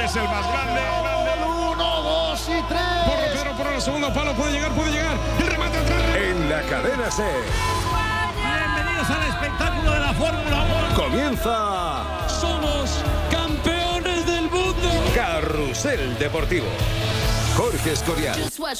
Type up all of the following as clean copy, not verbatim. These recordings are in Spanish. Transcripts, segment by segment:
es el más grande. 1, 2 y 3. Por el segundo palo, puede llegar. El remate atrás. En la cadena SER. Bienvenidos al espectáculo de la Fórmula 1. Comienza. Somos campeones del mundo. Carrusel Deportivo. Jorge Escorial.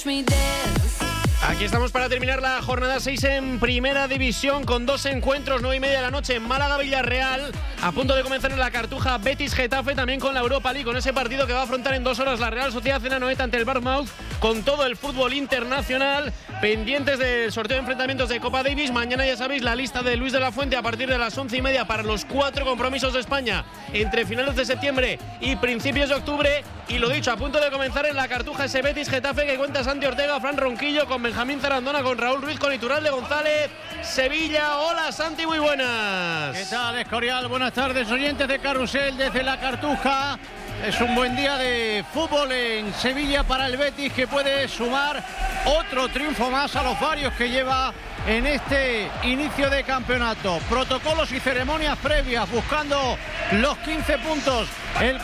Aquí estamos para terminar la jornada 6 en Primera División con 2 encuentros, 9:30 de la noche en Málaga-Villarreal. A punto de comenzar en la Cartuja Betis-Getafe, también con la Europa League, con ese partido que va a afrontar en 2 horas la Real Sociedad en Anoeta ante el Bournemouth, con todo el fútbol internacional. Pendientes del sorteo de enfrentamientos de Copa Davis. Mañana ya sabéis la lista de Luis de la Fuente a partir de las 11:30 para los 4 compromisos de España entre finales de septiembre y principios de octubre. Y lo dicho, a punto de comenzar en la Cartuja ese Betis-Getafe que cuenta Santi Ortega, Fran Ronquillo, con Benjamín Zarandona, con Raúl Ruiz, con Iturralde González, Sevilla. Hola Santi, muy buenas. ¿Qué tal, Escorial? Buenas tardes, oyentes de Carrusel desde la Cartuja. Es un buen día de fútbol en Sevilla para el Betis, que puede sumar otro triunfo más a los varios que lleva en este inicio de campeonato. Protocolos y ceremonias previas buscando los 15 puntos el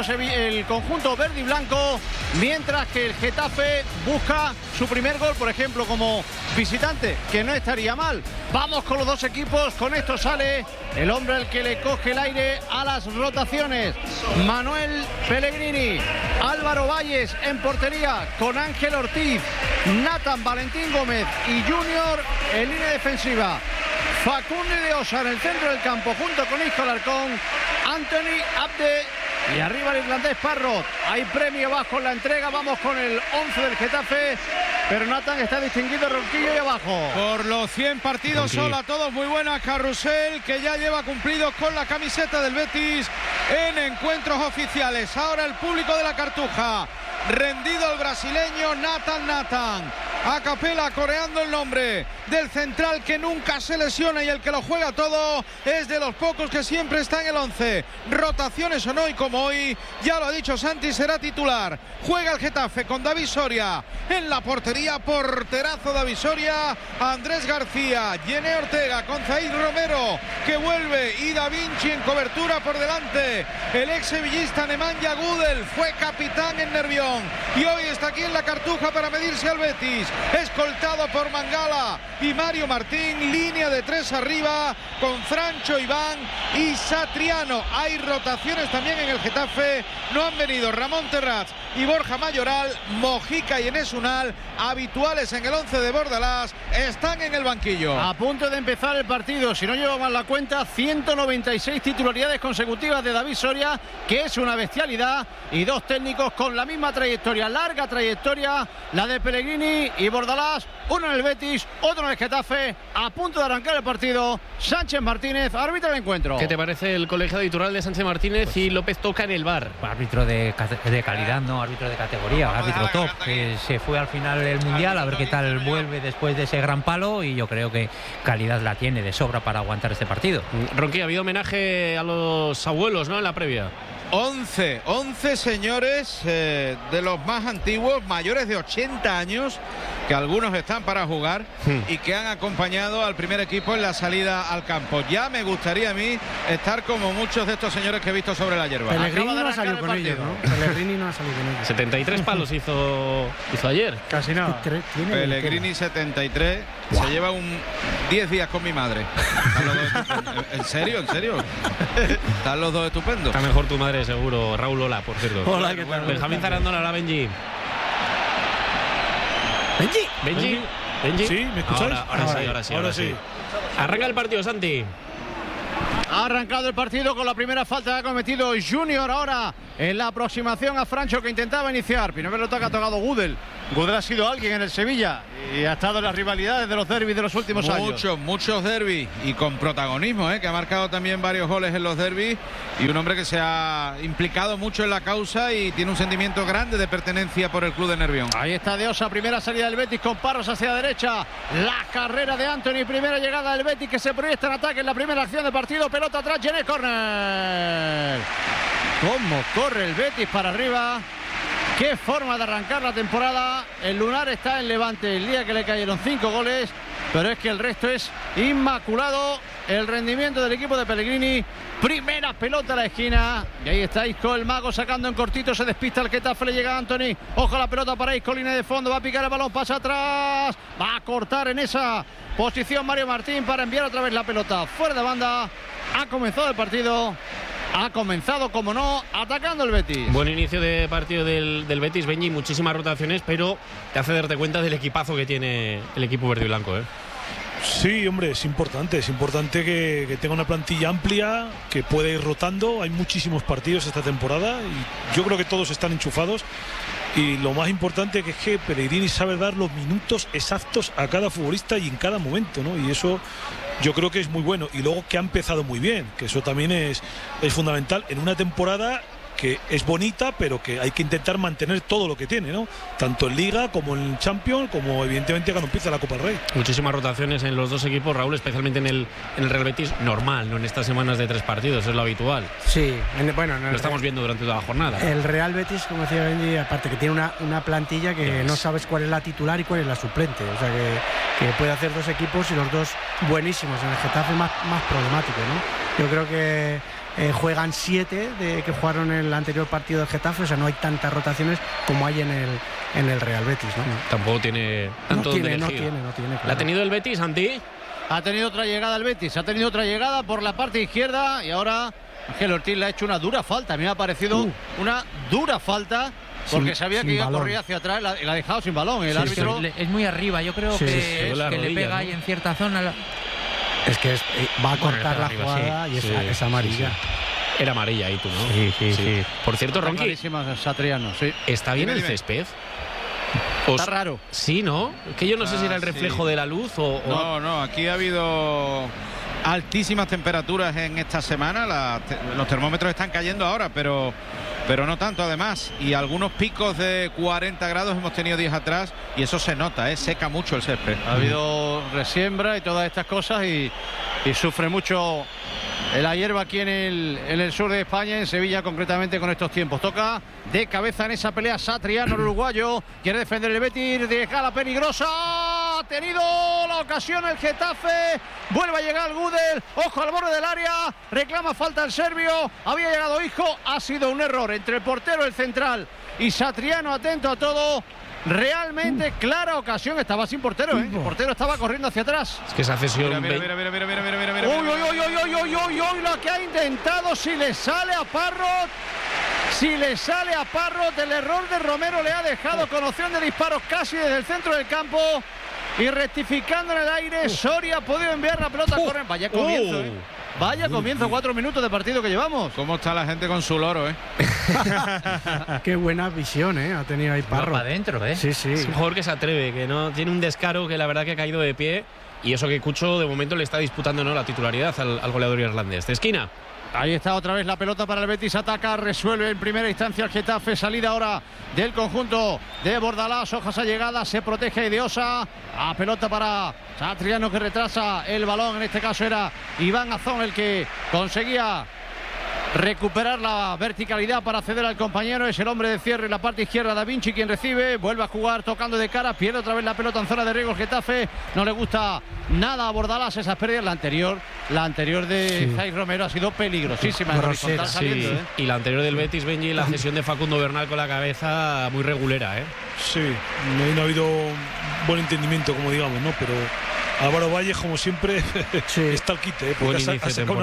conjunto verde y blanco, mientras que el Getafe busca su primer gol, por ejemplo, como visitante, que no estaría mal. Vamos con los dos equipos. Con esto sale el hombre al que le coge el aire a las rotaciones, Manuel Pellegrini. Álvaro Valles en portería con Ángel Ortiz, Nathan, Valentín Gómez y Junior en línea defensiva. Facundo de Osa en el centro del campo junto con Isco Alarcón, Anthony Abde y arriba el irlandés Parrot. Hay premio bajo en la entrega. Vamos con el 11 del Getafe, pero Nathan está distinguido, Ronquillo y abajo. Por los 100 partidos, hola a todos, muy buenas. Carrusel, que ya lleva cumplidos con la camiseta del Betis en encuentros oficiales. Ahora el público de la Cartuja, rendido el brasileño Nathan. A capela coreando el nombre del central que nunca se lesiona y el que lo juega todo. Es de los pocos que siempre está en el 11. Rotaciones o no, y como hoy, ya lo ha dicho Santi, será titular. Juega el Getafe con David Soria en la portería, porterazo David Soria, Andrés García, Yené Ortega con Zaid Romero que vuelve y Da Vinci en cobertura por delante. El ex sevillista Nemanja Gudel fue capitán en Nervión y hoy está aquí en la Cartuja para medirse al Betis, escoltado por Mangala y Mario Martín, línea de 3 arriba con Francho, Iván y Satriano. Hay rotaciones también en el Getafe, no han venido Ramón Terrats y Borja Mayoral. Mojica y Enes Unal, habituales en el 11 de Bordalás, están en el banquillo. A punto de empezar el partido, si no llevo mal la cuenta, 196 titularidades consecutivas de David Soria, que es una bestialidad, y dos técnicos con la misma trayectoria, larga trayectoria, la de Pellegrini y Bordalás, uno en el Betis, otro en el Getafe. A punto de arrancar el partido, Sánchez Martínez, árbitro del encuentro. ¿Qué te parece el colegiado de Iturralde, Sánchez Martínez y López Toca en el VAR? Árbitro de calidad, no árbitro de categoría, árbitro top, que se fue al final del Mundial, a ver qué tal vuelve después de ese gran palo, y yo creo que calidad la tiene de sobra para aguantar este partido. Ronqui, ha habido homenaje a los abuelos, ¿no?, en la previa. 11 señores de los más antiguos, mayores de 80 años, que algunos están para jugar y que han acompañado al primer equipo en la salida al campo. Ya me gustaría a mí estar como muchos de estos señores que he visto sobre la hierba. Pellegrini no ha salido con ellos, ¿no? Pellegrini no ha salido con ellos. 73 palos hizo ayer. Casi nada. Pellegrini 73. Wow. Se lleva 10 días con mi madre. ¿En serio? Están los dos estupendos. Está mejor tu madre, seguro. Raúl, hola, por cierto. Hola, ¿qué tal? Benjamín Zarandona, hola, Benji. ¿Benji? ¿Sí? ¿Me escucháis? Ahora sí. Arranca el partido, Santi. Ha arrancado el partido con la primera falta que ha cometido Junior ahora en la aproximación a Francho, que intentaba iniciar. Primero pelota que ha tocado Gudel. Gudel ha sido alguien en el Sevilla y ha estado en las rivalidades de los derbis de los últimos años. Muchos derbis y con protagonismo, que ha marcado también varios goles en los derbis, y un hombre que se ha implicado mucho en la causa y tiene un sentimiento grande de pertenencia por el club de Nervión. Ahí está De Osa, primera salida del Betis con Parros hacia la derecha. La carrera de Anthony, primera llegada del Betis que se proyecta en ataque en la primera acción del partido. Pelota atrás, Yené, córner. Cómo corre el Betis para arriba. Qué forma de arrancar la temporada. El lunar está en Levante el día que le cayeron 5 goles pero es que el resto es inmaculado. El rendimiento del equipo de Pellegrini. Primera pelota a la esquina. Y ahí está Isco, el mago, sacando en cortito. Se despista el Getafe, le llega a Antony. Ojo a la pelota para Isco, línea de fondo. Va a picar el balón, pasa atrás. Va a cortar en esa posición Mario Martín para enviar otra vez la pelota fuera de banda. Ha comenzado el partido. Ha comenzado, como no, atacando el Betis. Buen inicio de partido del Betis, Benji. Muchísimas rotaciones, pero te hace darte cuenta del equipazo que tiene el equipo verde y blanco, ¿eh? Sí, hombre, es importante que tenga una plantilla amplia, que pueda ir rotando. Hay muchísimos partidos esta temporada y yo creo que todos están enchufados. Y lo más importante que es que Pellegrini sabe dar los minutos exactos a cada futbolista y en cada momento, ¿no? Y eso yo creo que es muy bueno. Y luego que ha empezado muy bien, que eso también es fundamental en una temporada que es bonita, pero que hay que intentar mantener todo lo que tiene, ¿no? Tanto en Liga como en Champions, como evidentemente cuando empieza la Copa del Rey. Muchísimas rotaciones en los dos equipos, Raúl, especialmente en el Real Betis, normal, no en estas semanas de 3 partidos, es lo habitual. Sí, lo estamos viendo durante toda la jornada. El Real Betis, como decía Benji, aparte que tiene una plantilla que no sabes cuál es la titular y cuál es la suplente, o sea que puede hacer dos equipos y los dos buenísimos. En el Getafe más problemático, ¿no? Yo creo que juegan 7 que jugaron en el anterior partido del Getafe, o sea, no hay tantas rotaciones como hay en el Real Betis, ¿no? Tampoco tiene tanto donde elegir. No tiene, claro. ¿La ha tenido el Betis, Santi? Ha tenido otra llegada el Betis, ha tenido otra llegada por la parte izquierda y ahora Ángel Ortiz le ha hecho una dura falta. A mí me ha parecido una dura falta porque sabía que iba a correr hacia atrás y la ha dejado sin balón. El árbitro es muy arriba, yo creo que le pega ahí en cierta zona. Es que va a cortar la jugada y es amarilla. Sí. Era amarilla ahí tú, ¿no? Sí. Por cierto, Ronqui, Satriano, sí. ¿está bien el césped? Está raro. Sí, ¿no? Que yo no sé si era el reflejo de la luz o... No, aquí ha habido altísimas temperaturas en esta semana. Los termómetros están cayendo ahora, pero no tanto además. Y algunos picos de 40 grados hemos tenido días atrás y eso se nota, seca mucho el césped. Ha habido resiembra y todas estas cosas y sufre mucho la hierba aquí en el sur de España, en Sevilla concretamente con estos tiempos. Toca de cabeza en esa pelea Satriano, el uruguayo. Quiere defender el Betis, deja la peligrosa. Ha tenido la ocasión el Getafe. Vuelve a llegar el Gudel. Ojo al borde del área. Reclama falta el serbio. Había llegado Isco. Ha sido un error entre el portero, el central y Satriano. Atento a todo. Realmente clara ocasión. Estaba sin portero, El portero estaba corriendo hacia atrás. Es que esa cesión... Mira. Uy, lo que ha intentado. Si le sale a Parrot. El error de Romero le ha dejado con opción de disparos casi desde el centro del campo. Y rectificando en el aire, Soria ha podido enviar la pelota a correr. Vaya comienzo, Vaya comienzo, 4 minutos de partido que llevamos. ¿Cómo está la gente con su loro, Qué buena visión, ha tenido ahí Parro. Para adentro, Sí. Es un jugador que se atreve, que no tiene un descaro que la verdad que ha caído de pie. Y eso que Cucho de momento le está disputando la titularidad al goleador irlandés. De esquina. Ahí está otra vez la pelota para el Betis, ataca, resuelve en primera instancia el Getafe, salida ahora del conjunto de Bordalás, hojas a llegada, se protege Ideosa, a pelota para Satriano que retrasa el balón, en este caso era Iván Azón el que conseguía recuperar la verticalidad para ceder al compañero, es el hombre de cierre en la parte izquierda, Da Vinci quien recibe, vuelve a jugar tocando de cara, pierde otra vez la pelota en zona de riesgo el Getafe, no le gusta nada a Bordalás esas pérdidas, la anterior de Zay Romero ha sido peligrosísima, grosera, saliendo, Y la anterior del Betis, Benji, la cesión de Facundo Bernal con la cabeza muy regulera, Sí, no ha habido buen entendimiento, como digamos, ¿no? Pero Álvaro Valles, como siempre, está al quite, porque ha sacado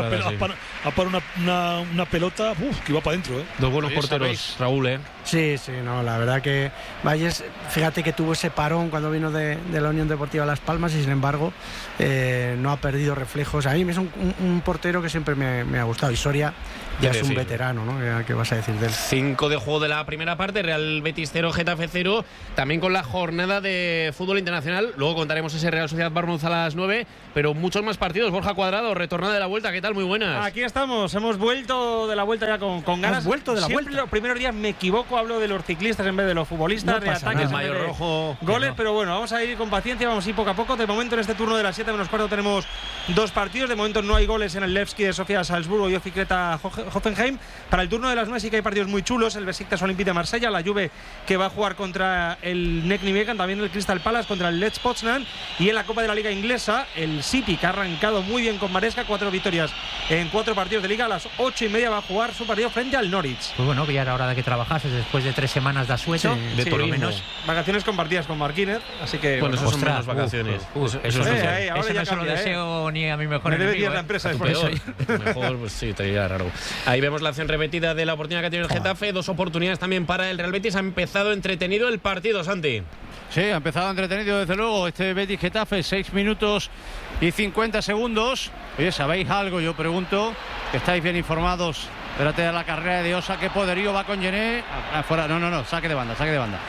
una pelota que iba para adentro. Dos buenos porteros, Raúl. Sí, no, la verdad que Valles, fíjate que tuvo ese parón cuando vino de la Unión Deportiva Las Palmas y sin embargo no ha perdido reflejos. A mí es un portero que siempre me ha gustado y Soria ya es un veterano, ¿no? ¿Qué vas a decir de él? 5 de juego de la primera parte, Real Betis 0, Getafe 0, también con la jornada de fútbol internacional. Luego contaremos ese Real Sociedad Bournemouth a las 9, pero muchos más partidos. Borja Cuadrado, retornada de la vuelta, ¿qué tal? Muy buenas. Aquí estamos, hemos vuelto de la vuelta ya con ganas. ¿Has vuelto de la Siempre vuelta? Los primeros días me equivoco, hablo de los ciclistas en vez de los futbolistas, No de pasa ataques, nada. en vez de Rojo, goles, pero bueno, vamos a ir con paciencia, vamos a ir poco a poco. De momento en este turno de las 7 menos cuarto tenemos 2 partidos. De momento no hay goles en el Levski de Sofía Salzburgo y Ofikreta Hoffenheim. Para el turno de las 9 sí que hay partidos muy chulos. El Besiktas Olympique de Marsella, la Juve que va a jugar contra el NEC Nijmegen, también el Crystal Palace contra el Lech Poznan. Y en la Copa de la Liga Inglesa, el City, que ha arrancado muy bien con Maresca, 4 victorias en 4 partidos de Liga. A las 8:30 va a jugar su partido frente al Norwich. Pues bueno, que ya era hora de que trabajases después de 3 semanas de asueto, Sí, por lo menos. Vacaciones compartidas con Marquínez, así que Bueno, eso son ostras, menos vacaciones. Eso ahora no se lo deseo ni a mi mejor me debe enemigo. la empresa A tu después. peor. Mejor, pues sí, te diría raro. Ahí vemos la acción repetida de la oportunidad que tiene el Getafe. 2 oportunidades también para el Real Betis. Ha empezado entretenido el partido, Santi. Sí, ha empezado entretenido desde luego este Betis Getafe, 6 minutos y 50 segundos. Oye, ¿sabéis algo? Yo pregunto, que estáis bien informados. Espérate a la carrera de Osa, qué poderío va con Gené. Afuera, no, saque de banda.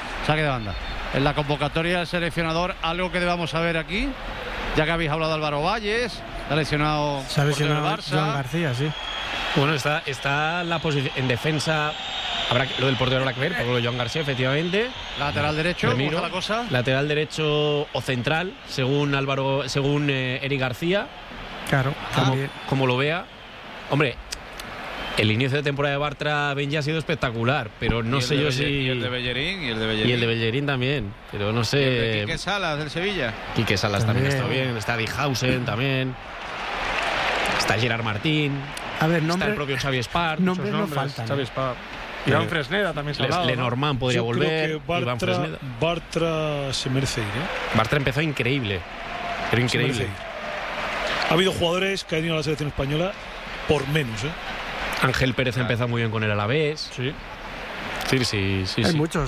En la convocatoria del seleccionador, algo que debamos saber aquí, ya que habéis hablado de Álvaro Valles, se ha lesionado Joan García, sí. Bueno, está la posición en defensa. Lo del portero habrá que ver, por lo de Joan García, efectivamente. Lateral derecho, ¿cómo está la cosa? Lateral derecho o central, según Eric García. Claro, como lo vea. Hombre, el inicio de temporada de Bartra Benji ha sido espectacular, pero no sé yo si. Y el de Bellerín. Y el de Bellerín también, pero no sé. Quique Salas del Sevilla. Quique Salas también está bien. Está Dijhausen también. Está Gerard Martín. A ver, está el propio Xavi Espart. Nombres no faltan. Xavi Espart. Iván Fresneda también se ha hablado. Lenormand podría Yo volver. Creo que Bartra se merece ir, Bartra empezó increíble. Pero increíble. Ha habido jugadores que han ido a la selección española por menos, Ángel Pérez empezó muy bien con el Alavés. Sí. Sí. Hay muchos.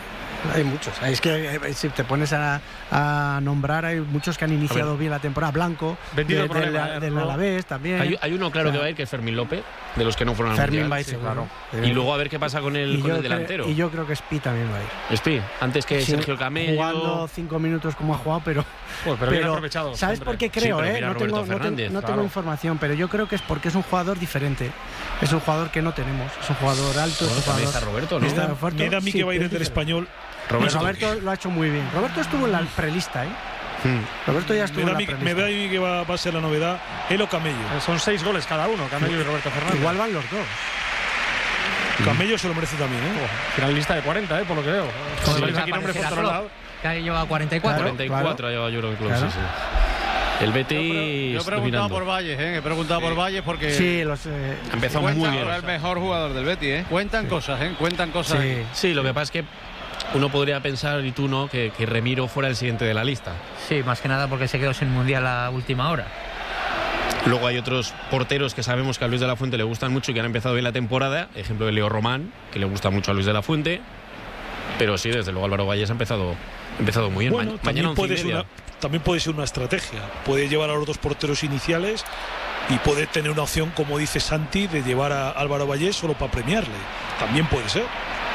Es que si te pones a nombrar, hay muchos que han iniciado bien la temporada. Blanco, del Alavés también. Hay uno claro que va a ir, que es Fermín López, de los que no fueron al Fermín Mundial. va a ir, seguro. Y luego a ver qué pasa con el delantero. Y yo creo que Spi también va a ir. Spi, antes que Sergio Camello. Jugando 5 minutos como ha jugado, pero bien aprovechado. ¿Sabes por qué creo? No tengo información, pero yo creo que es porque es un jugador diferente. Es un jugador que no tenemos. Es un jugador alto. Bueno, también está Roberto, ¿no? Me da a mí que va a ir del Español. Roberto lo ha hecho muy bien. Roberto estuvo en la prelista, Roberto ya estuvo en la prelista. Me da a mí que va a ser la novedad. Él o Camello. Son 6 goles cada uno, Camello y Roberto Fernández. Igual van los dos. Camello se lo merece también, Finalista de 40, por lo que veo. Aquí nombre por todos lados. Que lleva 44. 44 ha llevado Jurgen Klopp, sí. El Betis. Yo he preguntado por Valles, He preguntado por Valles porque. Sí, ha empezado muy bien. Ahora el mejor jugador del Betis, Cuentan cosas, Cuentan cosas. Sí, lo que pasa es que uno podría pensar, y tú no, que Remiro fuera el siguiente de la lista. Sí, más que nada porque se quedó sin Mundial a última hora. Luego hay otros porteros que sabemos que a Luis de la Fuente le gustan mucho y que han empezado bien la temporada. Ejemplo de Leo Román, que le gusta mucho a Luis de la Fuente. Pero sí, desde luego Álvaro Valles ha empezado muy bien. Bueno, también puede ser una estrategia. Puede llevar a los 2 porteros iniciales y puede tener una opción, como dice Santi, de llevar a Álvaro Valles solo para premiarle. También puede ser.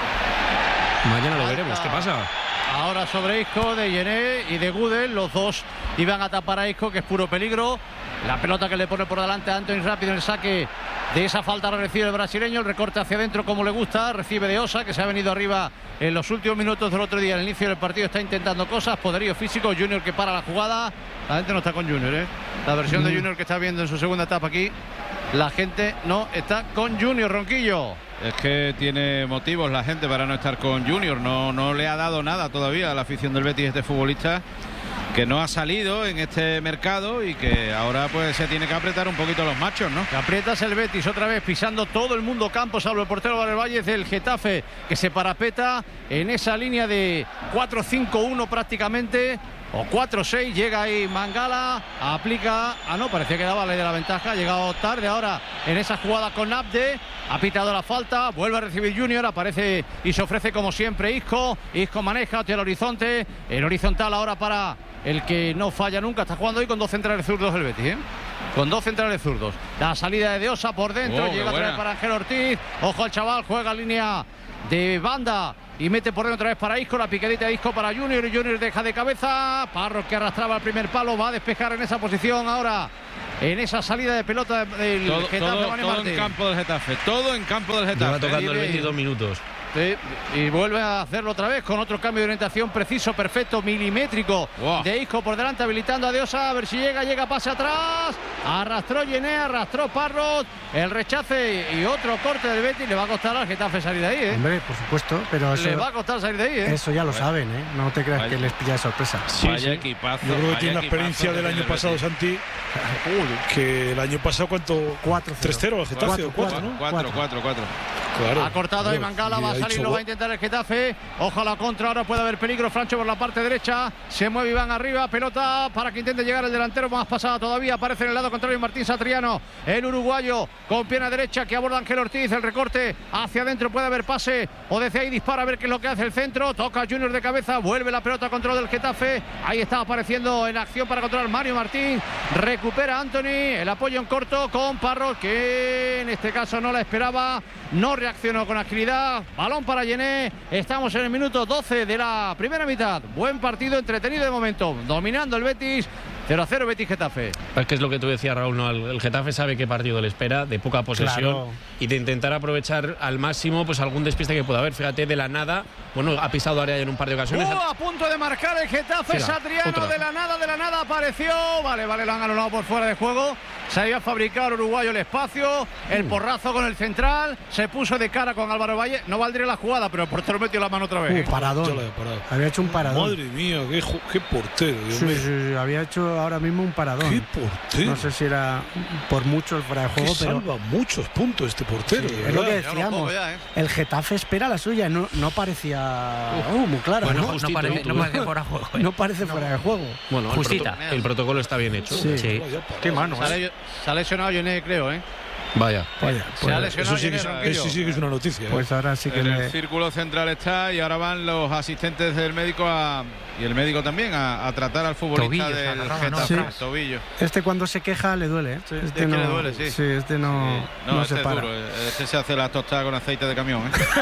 Mañana lo veremos. ¿Qué pasa? Ahora sobre Isco, de Gené y de Gudel. Los dos iban a tapar a Isco, que es puro peligro. La pelota que le pone por delante a Antony rápido en el saque de esa falta recibe el brasileño. El recorte hacia adentro como le gusta. Recibe de Osa, que se ha venido arriba en los últimos minutos del otro día. Al inicio del partido está intentando cosas. Poderío físico. Junior que para la jugada. La gente no está con Junior, La versión de Junior que está viendo en su segunda etapa aquí. La gente no está con Junior, Ronquillo. Es que tiene motivos la gente para no estar con Junior. No le ha dado nada todavía a la afición del Betis este futbolista, que no ha salido en este mercado y que ahora pues se tiene que apretar un poquito los machos, ¿no? Que aprietas el Betis otra vez pisando todo el mundo campo, salvo el portero Álvaro Valles del Getafe, que se parapeta en esa línea de 4-5-1 prácticamente, o 4-6. Llega ahí Mangala, aplica, parecía que daba ley de la ventaja, ha llegado tarde ahora en esa jugada con Abde. Ha pitado la falta, vuelve a recibir Junior, aparece y se ofrece como siempre Isco maneja hacia el horizonte, el horizontal ahora para el que no falla nunca. Está jugando hoy con 2 centrales zurdos el Betis, con 2 centrales zurdos. La salida de Osa por dentro, llega otra vez para Ángel Ortiz, ojo al chaval, juega línea de banda y mete por dentro otra vez para Isco, la picadita de Isco para Junior, y Junior deja de cabeza. Parros, que arrastraba el primer palo, va a despejar en esa posición ahora, en esa salida de pelota del Getafe. Todo en campo del Getafe. Todo en campo del Getafe. Lleva tocando el 22 minutos. Sí, y vuelve a hacerlo otra vez con otro cambio de orientación preciso, perfecto, milimétrico de Isco por delante, habilitando a Diosa, a ver si llega, pase atrás, arrastró Yené, arrastró Parrot, el rechace y otro corte del Betis. Le va a costar al Getafe salir de ahí, ¿eh? Hombre, por supuesto, pero eso, le va a costar salir de ahí, ¿eh? Eso ya lo saben, ¿eh? No te creas que les pilla de sorpresa. Vaya equipazo. Yo creo que tiene la experiencia del año pasado, Santi, que el año pasado, ¿cuánto? 4-0 al Getafe, 4, ¿no? 4. Claro. Ha cortado ahí Mangala, va a salir, lo va a intentar el Getafe. Ojalá contra, ahora puede haber peligro. Francho por la parte derecha, se mueve Iván arriba, pelota para que intente llegar el delantero, más pasada todavía, aparece en el lado contrario Martín Satriano, el uruguayo con pierna derecha que aborda Ángel Ortiz, el recorte hacia adentro, puede haber pase, o desde ahí dispara a ver qué es lo que hace el centro, toca Junior de cabeza, vuelve la pelota a control del Getafe, ahí está apareciendo en acción para controlar Mario Martín, recupera Anthony, el apoyo en corto con Parrot, que en este caso no la esperaba, no reaccionó con agilidad, balón para Yené, estamos en el minuto 12 de la primera mitad, buen partido, entretenido de momento, dominando el Betis, 0-0 Betis-Getafe. Es que es lo que tú decías, Raúl, ¿no? El Getafe sabe qué partido le espera, de poca posesión, y de intentar aprovechar al máximo pues algún despiste que pueda haber. Fíjate, de la nada, bueno, ha pisado área en un par de ocasiones. A punto de marcar el Getafe, Satriano, de la nada apareció. Vale, lo han anulado por fuera de juego. Se había fabricado uruguayo el espacio, el porrazo con el central, se puso de cara con Álvaro Valle. No valdría la jugada, pero el portero metió la mano otra vez. Paradón. Había hecho un paradón. Madre mía, qué portero. Sí, había hecho ahora mismo un paradón. Qué portero. No sé si era por mucho el fuera de juego, pero salva muchos puntos este portero. Sí, es lo que decíamos. El Getafe espera la suya, no parecía muy claro. Bueno, ¿no? no parece fuera de juego. No parece fuera de juego. Bueno, justita. El protocolo está bien hecho. Sí. Qué mano. Se ha lesionado Yené, creo, ¿eh? Vaya. Se ha lesionado. Eso sí que es una noticia. Pues ahora sí que el círculo central está y ahora van los asistentes del médico y el médico también a tratar al futbolista del Getafe. Tobillo. Este cuando se queja le duele, ¿eh? Este no, le duele, sí. Sí, este no este se para. Duro. Este se hace la tostada con aceite de camión,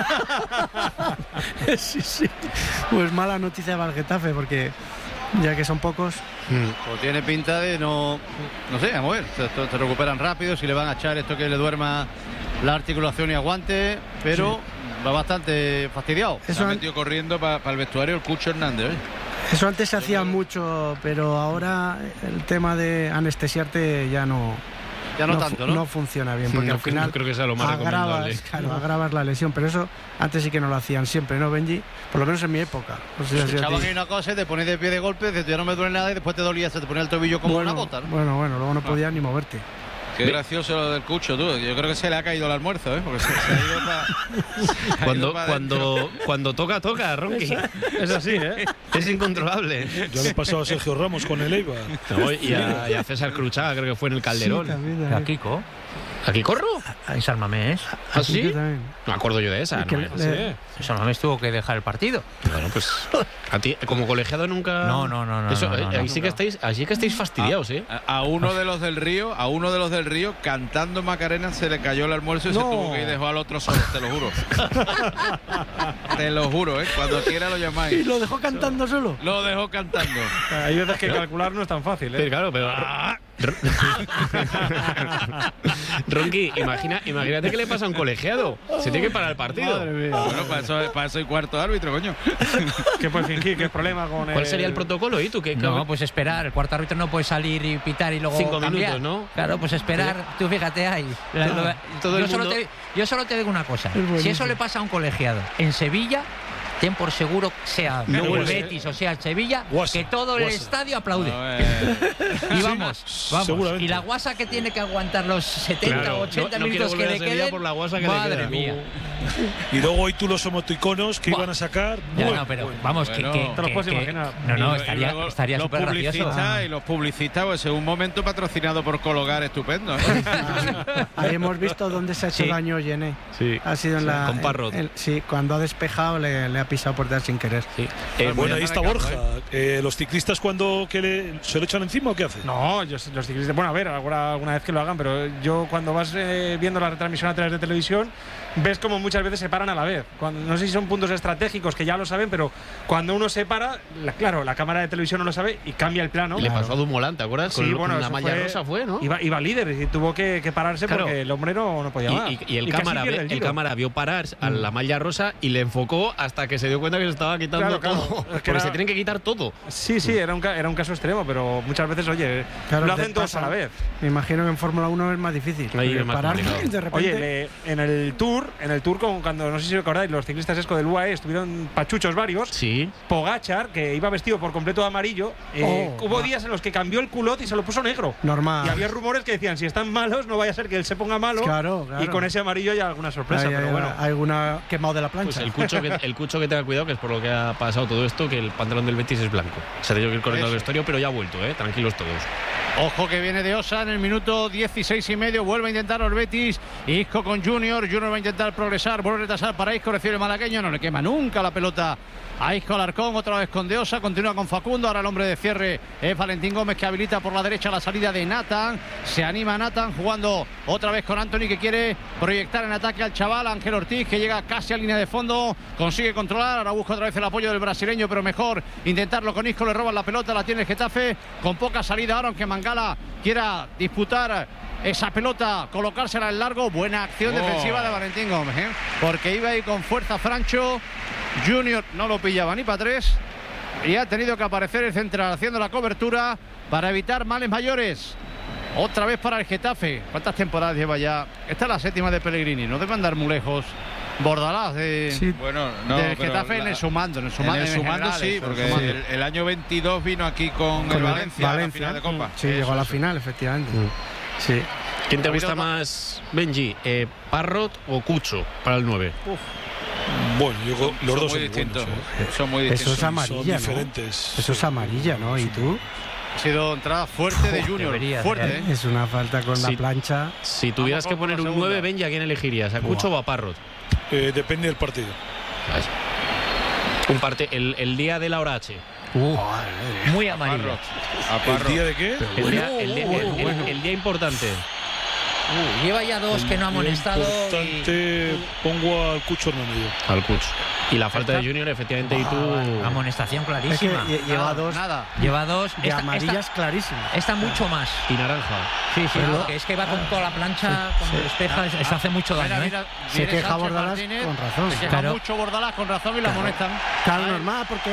¿eh? Sí. Pues mala noticia para el Getafe porque ya que son pocos. Pues tiene pinta de no sé, vamos a ver, se recuperan rápido, si le van a echar esto que le duerma la articulación y aguante, pero va bastante fastidiado. Se ha metido corriendo para el vestuario el Cucho Hernández, ¿eh? Eso antes se hacía mucho, pero ahora el tema de anestesiarte ya no tanto, ¿no? No funciona bien, porque al final creo que sea lo más recomendable. Agravas la lesión, pero eso antes sí que no lo hacían siempre, ¿no, Benji? Por lo menos en mi época. No sé si echaban ahí una cosa y te pones de pie de golpe, dices, ya no me duele nada, y después te dolía, se te ponía el tobillo como una bota, ¿no? Bueno, luego no podías ni moverte. Qué gracioso lo del Cucho, tú. Yo creo que se le ha caído el almuerzo, ¿eh? Porque se ha ido para... Cuando toca, Ronqui. Es así, ¿eh? Es incontrolable. Ya le pasó a Sergio Ramos con el Eibar. No, y a César Cruchaga, creo que fue en el Calderón. Sí, también. A Kiko. ¿Aquí corro? En San Mamés. ¿Ah, sí? No me acuerdo yo de esa. No, San Mamés tuvo que dejar el partido. Bueno, pues a ti como colegiado nunca. No. Eso, no, sí que estáis fastidiados, ¿eh? A uno de los del Río, cantando Macarena, se le cayó el almuerzo y se tuvo que ir, dejó al otro solo, te lo juro. Te lo juro, ¿eh? Cuando quiera lo llamáis. ¿Y lo dejó cantando solo? Lo dejó cantando. Hay veces que calcular no es tan fácil, ¿eh? Sí, claro, pero... Ronqui, imagínate que le pasa a un colegiado. Se tiene que parar el partido. Bueno, para eso hay cuarto árbitro, coño. ¿Qué puede fingir? ¿Qué problema con ¿Cuál sería el protocolo? ¿Y tú qué? No, pues esperar. El cuarto árbitro no puede salir y pitar y luego 5 cambiar. minutos, ¿no? Claro, pues esperar. Tú fíjate ahí. Yo solo te digo una cosa. Si eso le pasa a un colegiado en Sevilla, ten por seguro, sea el Betis o sea el Sevilla, que todo el estadio aplaude. Y vamos. Y la guasa que tiene que aguantar los 70 o 80 minutos que le queden. Por la guasa que madre le mía. Y luego hoy tú los emoticonos que iban a sacar. Pero vamos, te los puedes imaginar. Estaría súper gracioso. Y los publicistas, pues en un momento patrocinado por Cologar, estupendo. Ahí hemos visto dónde se ha hecho daño Yené. Sí. Ha sido en la. Con Parrot. Sí, cuando ha despejado le ha pisado por detrás sin querer. Sí. Bueno, ahí está Borja. ¿Los ciclistas cuando se lo echan encima o qué hacen? No, los ciclistas, bueno, a ver, alguna vez que lo hagan, pero yo cuando vas viendo la retransmisión a través de televisión, ves como muchas veces se paran a la vez. No sé si son puntos estratégicos que ya lo saben, pero cuando uno se para, claro, la cámara de televisión no lo sabe y cambia el plano. Le pasó a Dumoulin, ¿te acuerdas? Sí, con la malla rosa fue, ¿no? Iba líder y tuvo que pararse porque el hombre no podía más. Y el cámara vio parar a la malla rosa y le enfocó hasta que se dio cuenta que se estaba quitando todo. Porque se tienen que quitar todo. Sí, era un caso extremo, pero muchas veces, oye, lo hacen todos a la vez. Me imagino que en Fórmula 1 es más difícil. Parar de repente. Oye, en el Tour, cuando no sé si os acordáis, los ciclistas ESCO del UAE estuvieron pachuchos varios. Sí. Pogachar, que iba vestido por completo de amarillo, hubo días en los que cambió el culot y se lo puso negro. Normal. Y había rumores que decían, si están malos, no vaya a ser que él se ponga malo. Claro. Y con ese amarillo hay alguna sorpresa. Pero bueno. Hay alguna quemado de la plancha. Pues el Cucho que tenga cuidado, que es por lo que ha pasado todo esto, que el pantalón del Betis es blanco. Se ha tenido que ir corriendo al vestuario, pero ya ha vuelto, tranquilos todos. Ojo que viene de Osa en el minuto 16,5. Vuelve a intentar el Betis. Isco con Junior. Junior va a intentar progresar. Vuelve a retrasar para Isco. Recibe el malagueño. No le quema nunca la pelota a Isco Alarcón. Otra vez con De Osa. Continúa con Facundo. Ahora el hombre de cierre es Valentín Gómez, que habilita por la derecha la salida de Nathan. Se anima Nathan jugando otra vez con Anthony, que quiere proyectar en ataque al chaval Ángel Ortiz, que llega casi a línea de fondo. Consigue controlar. Ahora busca otra vez el apoyo del brasileño, pero mejor intentarlo con Isco. Le roban la pelota. La tiene el Getafe con poca salida ahora, aunque Mangala quiera disputar esa pelota, colocársela en largo. Buena acción defensiva de Valentín Gómez, porque iba ahí con fuerza Francho. Junior no lo pillaba ni para tres y ha tenido que aparecer el central haciendo la cobertura para evitar males mayores. Otra vez para el Getafe. ¿Cuántas temporadas lleva ya? Esta es la 7ª de Pellegrini, no debe andar muy lejos. Bordalás del Getafe en el sumando. En el sumando sí, porque el año 22 vino aquí con el Valencia a la final de Copa. Sí, llegó a la final, efectivamente. Sí. ¿Quién te gusta más, Benji? ¿Parrot o Cucho para el 9? Bueno, los dos son distintos. Son muy distintos. Eso es amarilla, son diferentes. ¿no? Eso es amarilla, ¿no? ¿Y tú? Ha sido entrada fuerte de Junior. Fuerte, Es una falta con la plancha. Si tuvieras que poner un 9, Benji, ¿a quién elegirías? ¿A Cucho o a Parrot? Depende del partido. El día de la hora H. Muy amarillo. ¿El día de qué? El día importante. Lleva ya 2 que no ha amonestado. Pongo al Cucho en el medio. Al Cucho. Y la falta de Junior, efectivamente, y tú. Amonestación clarísima. Es que lleva dos. Lleva 2. De amarillas clarísimas. Esta mucho más. Y naranja. Sí, es que va con toda la plancha, cuando despeja, eso hace mucho daño. Se queja Bordalás con razón. Se queja mucho Bordalás con razón y la amonestan. Claro, normal, porque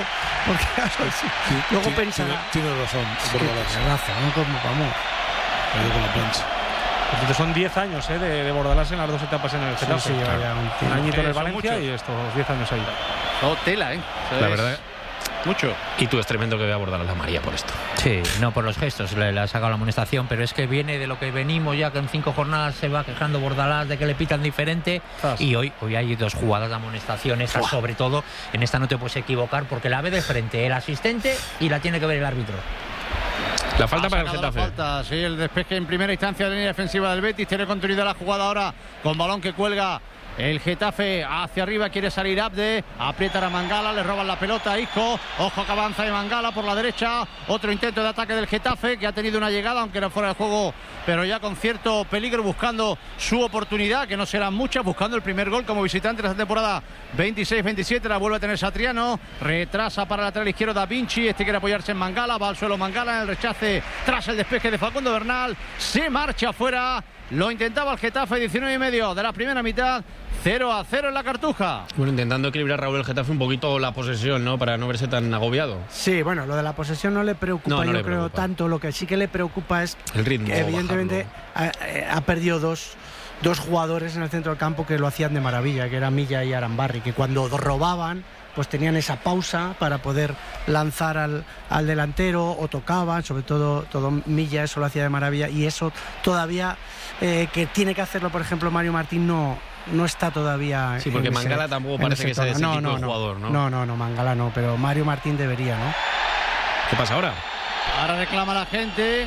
luego pensará. Tiene razón, Bordalás. Tiene razón, vamos. Con la plancha. Son 10 años de Bordalás en las 2 etapas en el Getafe. Sí, lleva ya un añito en el Valencia y estos 10 años ahí. Tela, La verdad. Mucho. Y tú es tremendo que vea Bordalás la María por esto. Sí, no por los gestos, le ha sacado la amonestación, pero es que viene de lo que venimos ya, que en 5 jornadas se va quejando Bordalás de que le pitan diferente. Y hoy hay 2 jugadas de amonestación, esa sobre todo. En esta no te puedes equivocar porque la ve de frente el asistente y la tiene que ver el árbitro. La falta para el Getafe. Sí, el despeje en primera instancia de la línea defensiva del Betis. Tiene continuidad la jugada ahora con balón que cuelga el Getafe hacia arriba. Quiere salir Abde, aprieta a Mangala, le roban la pelota a Isco. Ojo que avanza de Mangala por la derecha. Otro intento de ataque del Getafe, que ha tenido una llegada, aunque era fuera de juego, pero ya con cierto peligro, buscando su oportunidad, que no serán muchas, buscando el primer gol como visitante de esta temporada 26-27. La vuelve a tener Satriano, retrasa para el lateral izquierdo Da Vinci. Este quiere apoyarse en Mangala, va al suelo Mangala en el rechace tras el despeje de Facundo Bernal. Se marcha afuera. Lo intentaba el Getafe, 19,5 de la primera mitad, 0-0 en la Cartuja. Bueno, intentando equilibrar Raúl el Getafe un poquito la posesión, ¿no? Para no verse tan agobiado. Sí, bueno, lo de la posesión no le preocupa, yo creo tanto. Lo que sí que le preocupa es el ritmo, que evidentemente ha perdido dos jugadores en el centro del campo que lo hacían de maravilla, que eran Milla y Arambarri, que cuando robaban pues tenían esa pausa para poder lanzar al delantero o tocaban, sobre todo Milla, eso lo hacía de maravilla, y eso todavía que tiene que hacerlo, por ejemplo, Mario Martín no está todavía. Sí, porque Mangala tampoco parece que sea de ese tipo de jugador, ¿no? No, Mangala no, pero Mario Martín debería, ¿no? ¿Qué pasa ahora? Ahora reclama la gente.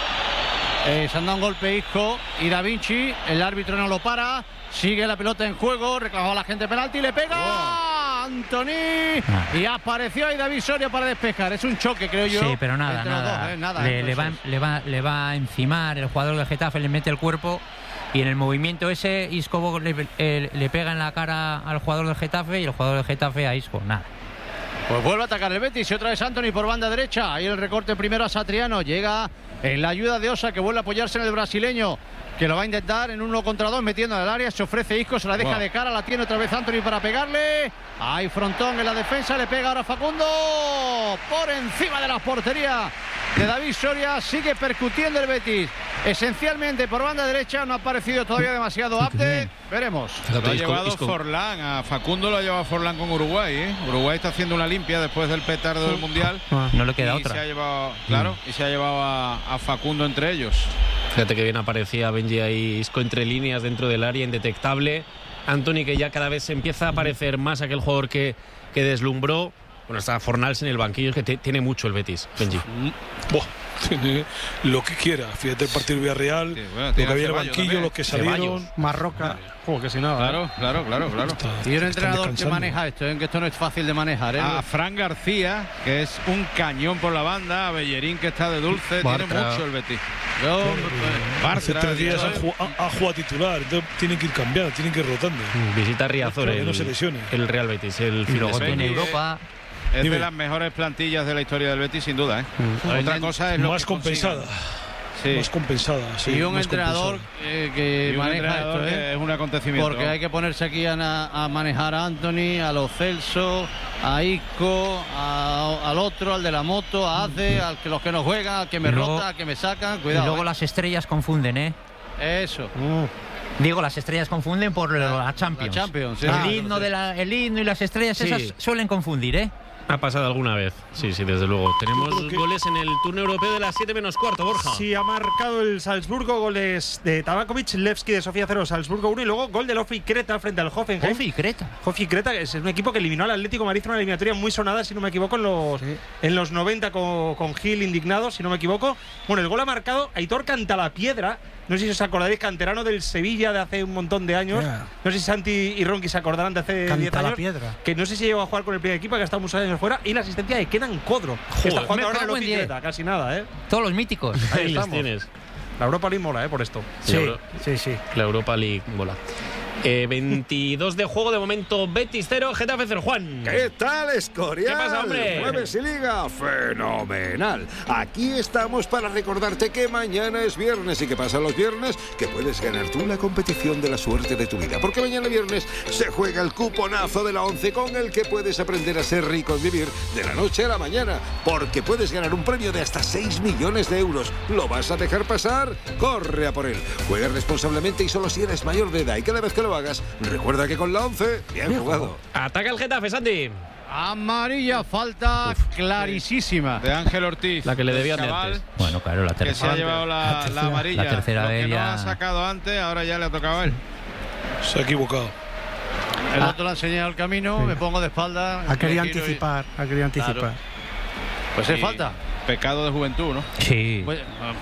Se han dado un golpe Isco y Da Vinci, el árbitro no lo para, sigue la pelota en juego, reclamaba la gente penalti y le pega Anthony y apareció ahí David Soria para despejar. Es un choque, creo yo. Sí, pero nada. Le va a encimar el jugador del Getafe, le mete el cuerpo y en el movimiento ese Isco le pega en la cara al jugador del Getafe y el jugador del Getafe a Isco, nada. Pues vuelve a atacar el Betis y otra vez Antony por banda derecha. Ahí el recorte primero a Satriano. Llega en la ayuda de Osa, que vuelve a apoyarse en el brasileño, que lo va a intentar en 1 contra 2 metiendo en el área. Se ofrece Isco, se la deja de cara, la tiene otra vez Antony para pegarle. Hay frontón en la defensa, le pega ahora Facundo por encima de la portería de David Soria. Sigue percutiendo el Betis, esencialmente por banda derecha. No ha parecido todavía demasiado apte. Veremos. Lo ha llevado Forlán, a Facundo lo ha llevado Forlán con Uruguay, ¿eh? Uruguay está haciendo una limpia después del petardo del Mundial. No le queda otra. Se ha llevado, y se ha llevado a Facundo entre ellos. Fíjate que bien aparecía Benji ahí, Isco entre líneas dentro del área, indetectable. Antony, que ya cada vez se empieza a parecer más aquel jugador que deslumbró. Bueno, está Fornals en el banquillo, es que tiene mucho el Betis, Benji. Tiene lo que quiera. Fíjate el partido Villarreal, lo que había en el banquillo, también. los que salieron. Marroca. Que si nada. Claro. Y un entrenador que maneja esto, que esto no es fácil de manejar. A Fran García, que es un cañón por la banda, a Bellerín, que está de dulce, tiene mucho el Betis. Hace 3 días ha jugado titular, entonces tienen que ir cambiando, tienen que ir rotando. Visita Riazor, que no se lesione. El Real Betis, el fin de semana. En Europa. Es de las mejores plantillas de la historia del Betis, sin duda, ¿eh? Otra cosa es lo más que compensada. Sí. Más compensada, sí. Y un entrenador que maneja esto, que es un acontecimiento. Porque hay que ponerse aquí a manejar a Antony, a Lo Celso, a Isco, al otro, al de la moto, a Ace, los que no juegan, al que me rota, al que me sacan. Cuidado. Y luego las estrellas confunden, ¿eh? Eso. Digo, las estrellas confunden por la Champions. La Champions, sí. El himno y las estrellas esas suelen confundir, ¿eh? Ha pasado alguna vez, sí, desde luego. Tenemos goles en el turno europeo de las 7 menos cuarto, Borja. Sí, ha marcado el Salzburgo, goles de Tabakovic, Levski de Sofía 0, Salzburgo 1, y luego gol del Ofi Creta frente al Hoffenheim. Ofi Creta, que es un equipo que eliminó al Atlético de Madrid en una eliminatoria muy sonada, si no me equivoco, en los 90 con Gil indignado, si no me equivoco. Bueno, el gol ha marcado Aitor Cantalapiedra. No sé si os acordaréis, canterano del Sevilla de hace un montón de años. No sé si Santi y Ronqui se acordarán de hace 10 años. Que no sé si llegó a jugar con el primer equipo, que ha estado muchos años fuera. Y la asistencia de Kenan Codro, que está jugando ahora en el Oficreta, casi nada, ¿eh? Todos los míticos. Ahí los tienes. La Europa League mola, por esto. Sí. La Europa League mola. 22 de juego, de momento Betis 0, Getafe 0. Juan. ¿Qué tal, Escorial? ¿Qué pasa, hombre? Jueves y Liga, fenomenal. Aquí estamos para recordarte que mañana es viernes y que pasa los viernes que puedes ganar tú la competición de la suerte de tu vida. Porque mañana viernes se juega el cuponazo de la 11 con el que puedes aprender a ser rico y vivir de la noche a la mañana. Porque puedes ganar un premio de hasta 6 millones de euros. ¿Lo vas a dejar pasar? Corre a por él. Juega responsablemente y solo si eres mayor de edad. Y cada vez que lo hagas, recuerda que con la 11, bien jugado. Ataca el Getafe, Santi. Amarilla, falta clarísima de Ángel Ortiz. La que le debían de antes. Bueno, claro, la tercera. Que se ha llevado la amarilla. La tercera vez que ya. no ha sacado antes, ahora ya le ha tocado a él. Se ha equivocado. El otro le ha enseñado el camino, me pongo de espalda. Ha querido anticipar. Claro. Pues es falta. Pecado de juventud, ¿no? Sí. Pues,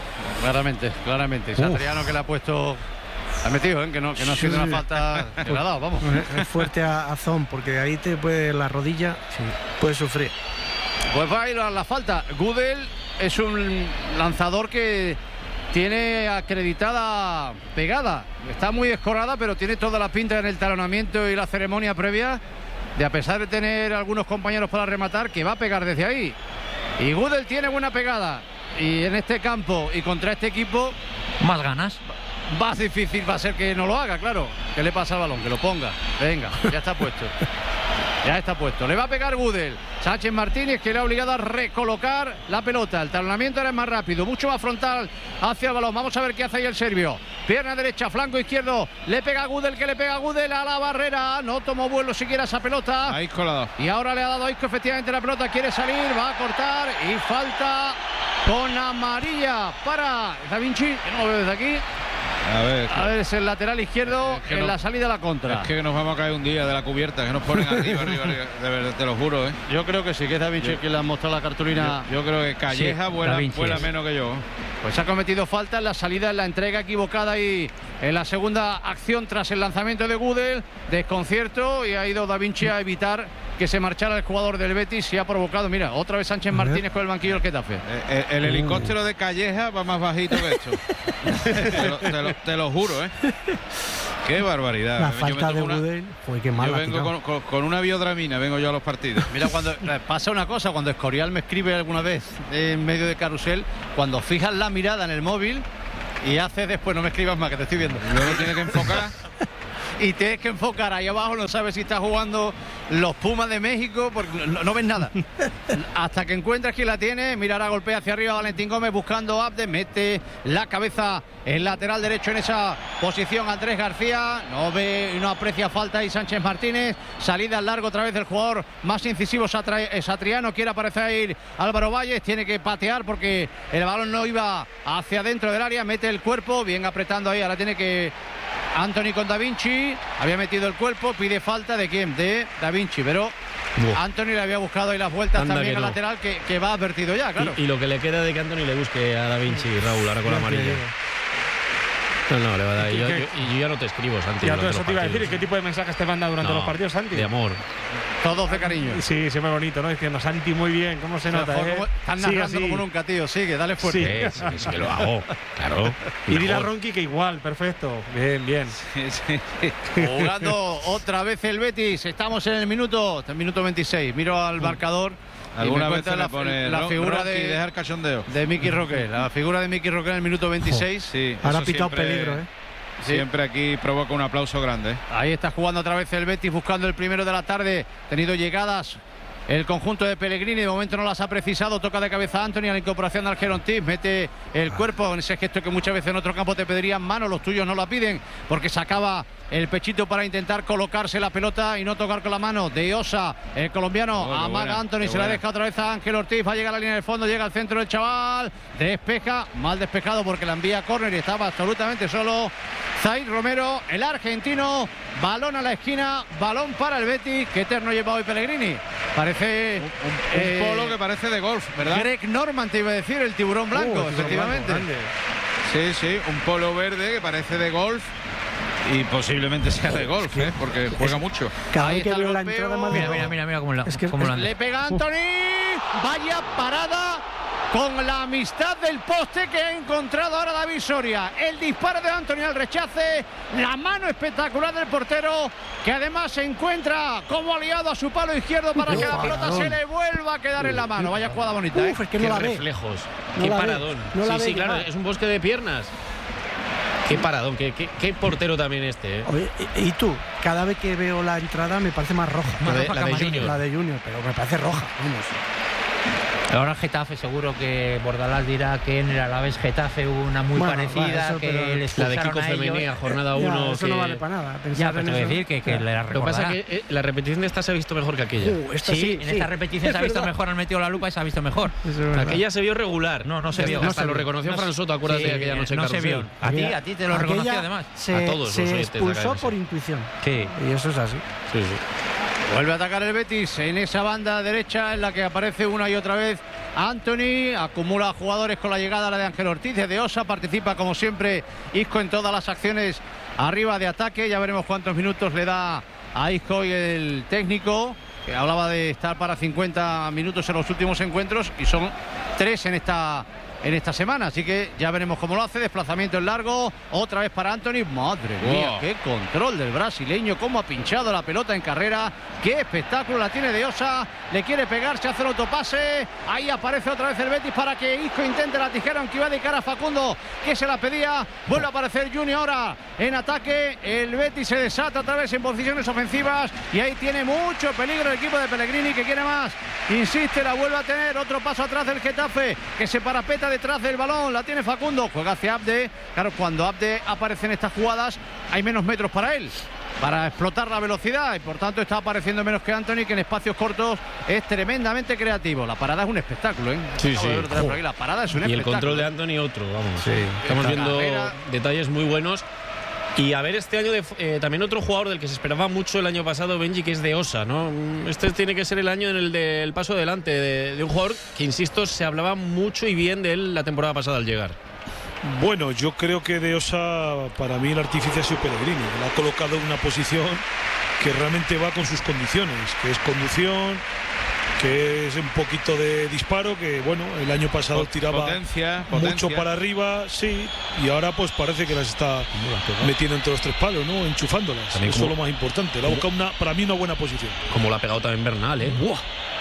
claramente. Satriano, que le ha puesto. Ha metido, que no ha sido una falta que le ha dado, vamos. Es fuerte a Zon, porque ahí te puede la rodilla, puede sufrir. Pues va a ir a la falta. Gudel es un lanzador que tiene acreditada pegada. Está muy escorada, pero tiene toda la pinta en el talonamiento y la ceremonia previa de, a pesar de tener algunos compañeros para rematar, que va a pegar desde ahí. Y Gudel tiene buena pegada. Y en este campo y contra este equipo, más ganas. Más difícil va a ser que no lo haga, claro. Que le pasa al balón, que lo ponga. Venga, ya está puesto. Ya está puesto. Le va a pegar Gudel. Sánchez Martínez, que le ha obligado a recolocar la pelota. El talonamiento era más rápido, mucho más frontal hacia el balón. Vamos a ver qué hace ahí el serbio. Pierna derecha, flanco izquierdo. Le pega a Gudel, que le pega a Gudel a la barrera. No tomó vuelo siquiera esa pelota. A Isco le ha dado. Y ahora le ha dado a Isco efectivamente la pelota. Quiere salir, va a cortar y falta con amarilla para Da Vinci, que no lo veo desde aquí. A ver, es el lateral izquierdo en la salida a la contra. Es que nos vamos a caer un día de la cubierta, que nos ponen arriba, de verdad, te lo juro, ¿eh? Yo creo que sí, que es Da Vinci quien le ha mostrado la cartulina. Yo creo que Calleja vuela menos que yo. Pues ha cometido falta en la salida, en la entrega equivocada y en la segunda acción tras el lanzamiento de Gudel. Desconcierto, y ha ido Da Vinci a evitar que se marchara el jugador del Betis y ha provocado, mira, otra vez Sánchez Martínez con el banquillo del Getafe. El helicóptero de Calleja va más bajito que esto. te lo juro, ¿eh? Qué barbaridad. La falta de Gudel fue que mal. Yo vengo con una biodramina, vengo yo a los partidos. Mira, cuando pasa una cosa, cuando Escorial me escribe alguna vez en medio de Carrusel, cuando fijas la mirada en el móvil y haces después, no me escribas más, que te estoy viendo. Luego tienes que enfocar. Y tienes que enfocar ahí abajo, no sabes si está jugando los Pumas de México, porque no ves nada. Hasta que encuentres quién la tiene, mirará, golpea hacia arriba Valentín Gómez buscando a Abde, mete la cabeza en lateral derecho en esa posición Andrés García, no ve y no aprecia falta ahí Sánchez Martínez, salida al largo otra vez del jugador más incisivo Satriano, quiere aparecer ahí Álvaro Valles, tiene que patear porque el balón no iba hacia dentro del área, mete el cuerpo, bien apretando ahí, ahora tiene que Anthony con Da Vinci, había metido el cuerpo, pide falta de quién, de Da Vinci, pero Anthony le había buscado ahí las vueltas también al lateral que va advertido ya, claro. Y lo que le queda de que Anthony le busque a Da Vinci, Raúl, ahora con la amarilla. No, le va a dar. Y yo ya no te escribo, Santi. Ya todo eso te iba a decir. ¿Qué tipo de mensajes te manda durante los partidos, Santi? De amor. Todos de cariño. Sí, siempre bonito, ¿no? Diciendo, Santi, muy bien, ¿cómo se nota? Están narrando como nunca, tío. Sigue, dale fuerte. Sí, que lo hago, claro. Y dile a Ronqui que igual, perfecto. Bien. Sí. Jugando otra vez el Betis. Estamos en el minuto 26. Miro al marcador. Alguna vez le pone la figura de dejar cachondeo. De Miki Roque. La figura de Miki Roque en el minuto 26. Sí, ahora ha pitado peligro, Siempre aquí provoca un aplauso grande. Ahí está jugando otra vez el Betis, buscando el primero de la tarde. Tenido llegadas el conjunto de Pellegrini, de momento no las ha precisado. Toca de cabeza a Anthony a la incorporación de Algerontis, mete el cuerpo en ese gesto que muchas veces en otro campo te pedirían mano, los tuyos no la piden porque sacaba el pechito para intentar colocarse la pelota y no tocar con la mano de Osa, el colombiano. Amaga Anthony, se la deja otra vez a Ángel Ortiz, va a llegar a la línea del fondo, llega al centro del chaval, despeja, mal despejado porque la envía a córner y estaba absolutamente solo Zaid Romero, el argentino. Balón a la esquina, balón para el Betis. Qué eterno lleva hoy Pellegrini. Parece un polo que parece de golf, ¿verdad? Greg Norman, te iba a decir, el tiburón blanco, efectivamente. Sí, un polo verde que parece de golf. Y posiblemente sea de golf, porque juega mucho. Cada vez que veo la entrada más. Mira cómo la le pega Anthony. Vaya parada con la amistad del poste que ha encontrado ahora David Soria. El disparo de Anthony al rechace, la mano espectacular del portero, que además se encuentra como aliado a su palo izquierdo para que la pelota se le vuelva a quedar en la mano. Vaya jugada bonita. Es que qué no la reflejos, no qué la paradón. Sí, claro, es un bosque de piernas. Qué paradón, qué portero también este. Oye, y tú, cada vez que veo la entrada me parece más roja. La de Junior. La de Junior, pero me parece roja, vamos. Ahora el Getafe seguro que Bordalás dirá que en el Alavés Getafe hubo una muy parecida, eso, que les la de Kiko Femenía, jornada 1. Eso no vale para nada. Ya, pero te voy a decir que le recordará. Lo que pasa es que la repetición de esta se ha visto mejor que aquella. Sí, en esta repetición se ha visto mejor, han metido la lupa y se ha visto mejor. Aquella se vio regular. No se vio. Hasta lo reconoció Fran Soto, acuérdate de aquella noche. No se vio. A ti te lo reconoció además. A todos se expulsó por intuición. Sí. Y eso es así. Sí. Vuelve a atacar el Betis en esa banda derecha en la que aparece una y otra vez Anthony. Acumula jugadores con la llegada a la de Ángel Ortiz, de Osa. Participa como siempre Isco en todas las acciones arriba de ataque. Ya veremos cuántos minutos le da a Isco y el técnico, que hablaba de estar para 50 minutos en los últimos encuentros y son 3 en esta semana, así que ya veremos cómo lo hace. Desplazamiento en largo, otra vez para Anthony. Madre mía, qué control del brasileño, cómo ha pinchado la pelota en carrera, qué espectáculo la tiene de Osa, le quiere pegar, se hace el autopase, ahí aparece otra vez el Betis para que Isco intente la tijera, aunque iba de cara a Facundo, que se la pedía. Vuelve a aparecer Junior ahora en ataque, el Betis se desata otra vez en posiciones ofensivas y ahí tiene mucho peligro el equipo de Pellegrini, que quiere más, insiste, la vuelve a tener, otro paso atrás del Getafe, que se parapeta detrás del balón, la tiene Facundo, juega hacia Abde. Claro, cuando Abde aparece en estas jugadas hay menos metros para él, para explotar la velocidad, y por tanto está apareciendo menos que Anthony, que en espacios cortos es tremendamente creativo. La parada es un espectáculo, Sí. La parada es un espectáculo. Y el control de Anthony otro, vamos. Sí. Estamos viendo detalles muy buenos. Y a ver, este año también otro jugador del que se esperaba mucho el año pasado, Benji, que es de Osa, ¿no? Este tiene que ser el año en el del paso adelante de un jugador que, insisto, se hablaba mucho y bien de él la temporada pasada al llegar. Bueno, yo creo que de Osa, para mí el artífice ha sido Pellegrini. Le ha colocado en una posición que realmente va con sus condiciones, que es conducción, que es un poquito de disparo, que bueno, el año pasado tiraba mucho para arriba, sí, y ahora pues parece que las está metiendo entre los tres palos, ¿no? Enchufándolas. También eso es lo más importante. Le ha buscado para mí una buena posición. Como lo ha pegado también Bernal, ¿eh? Uf,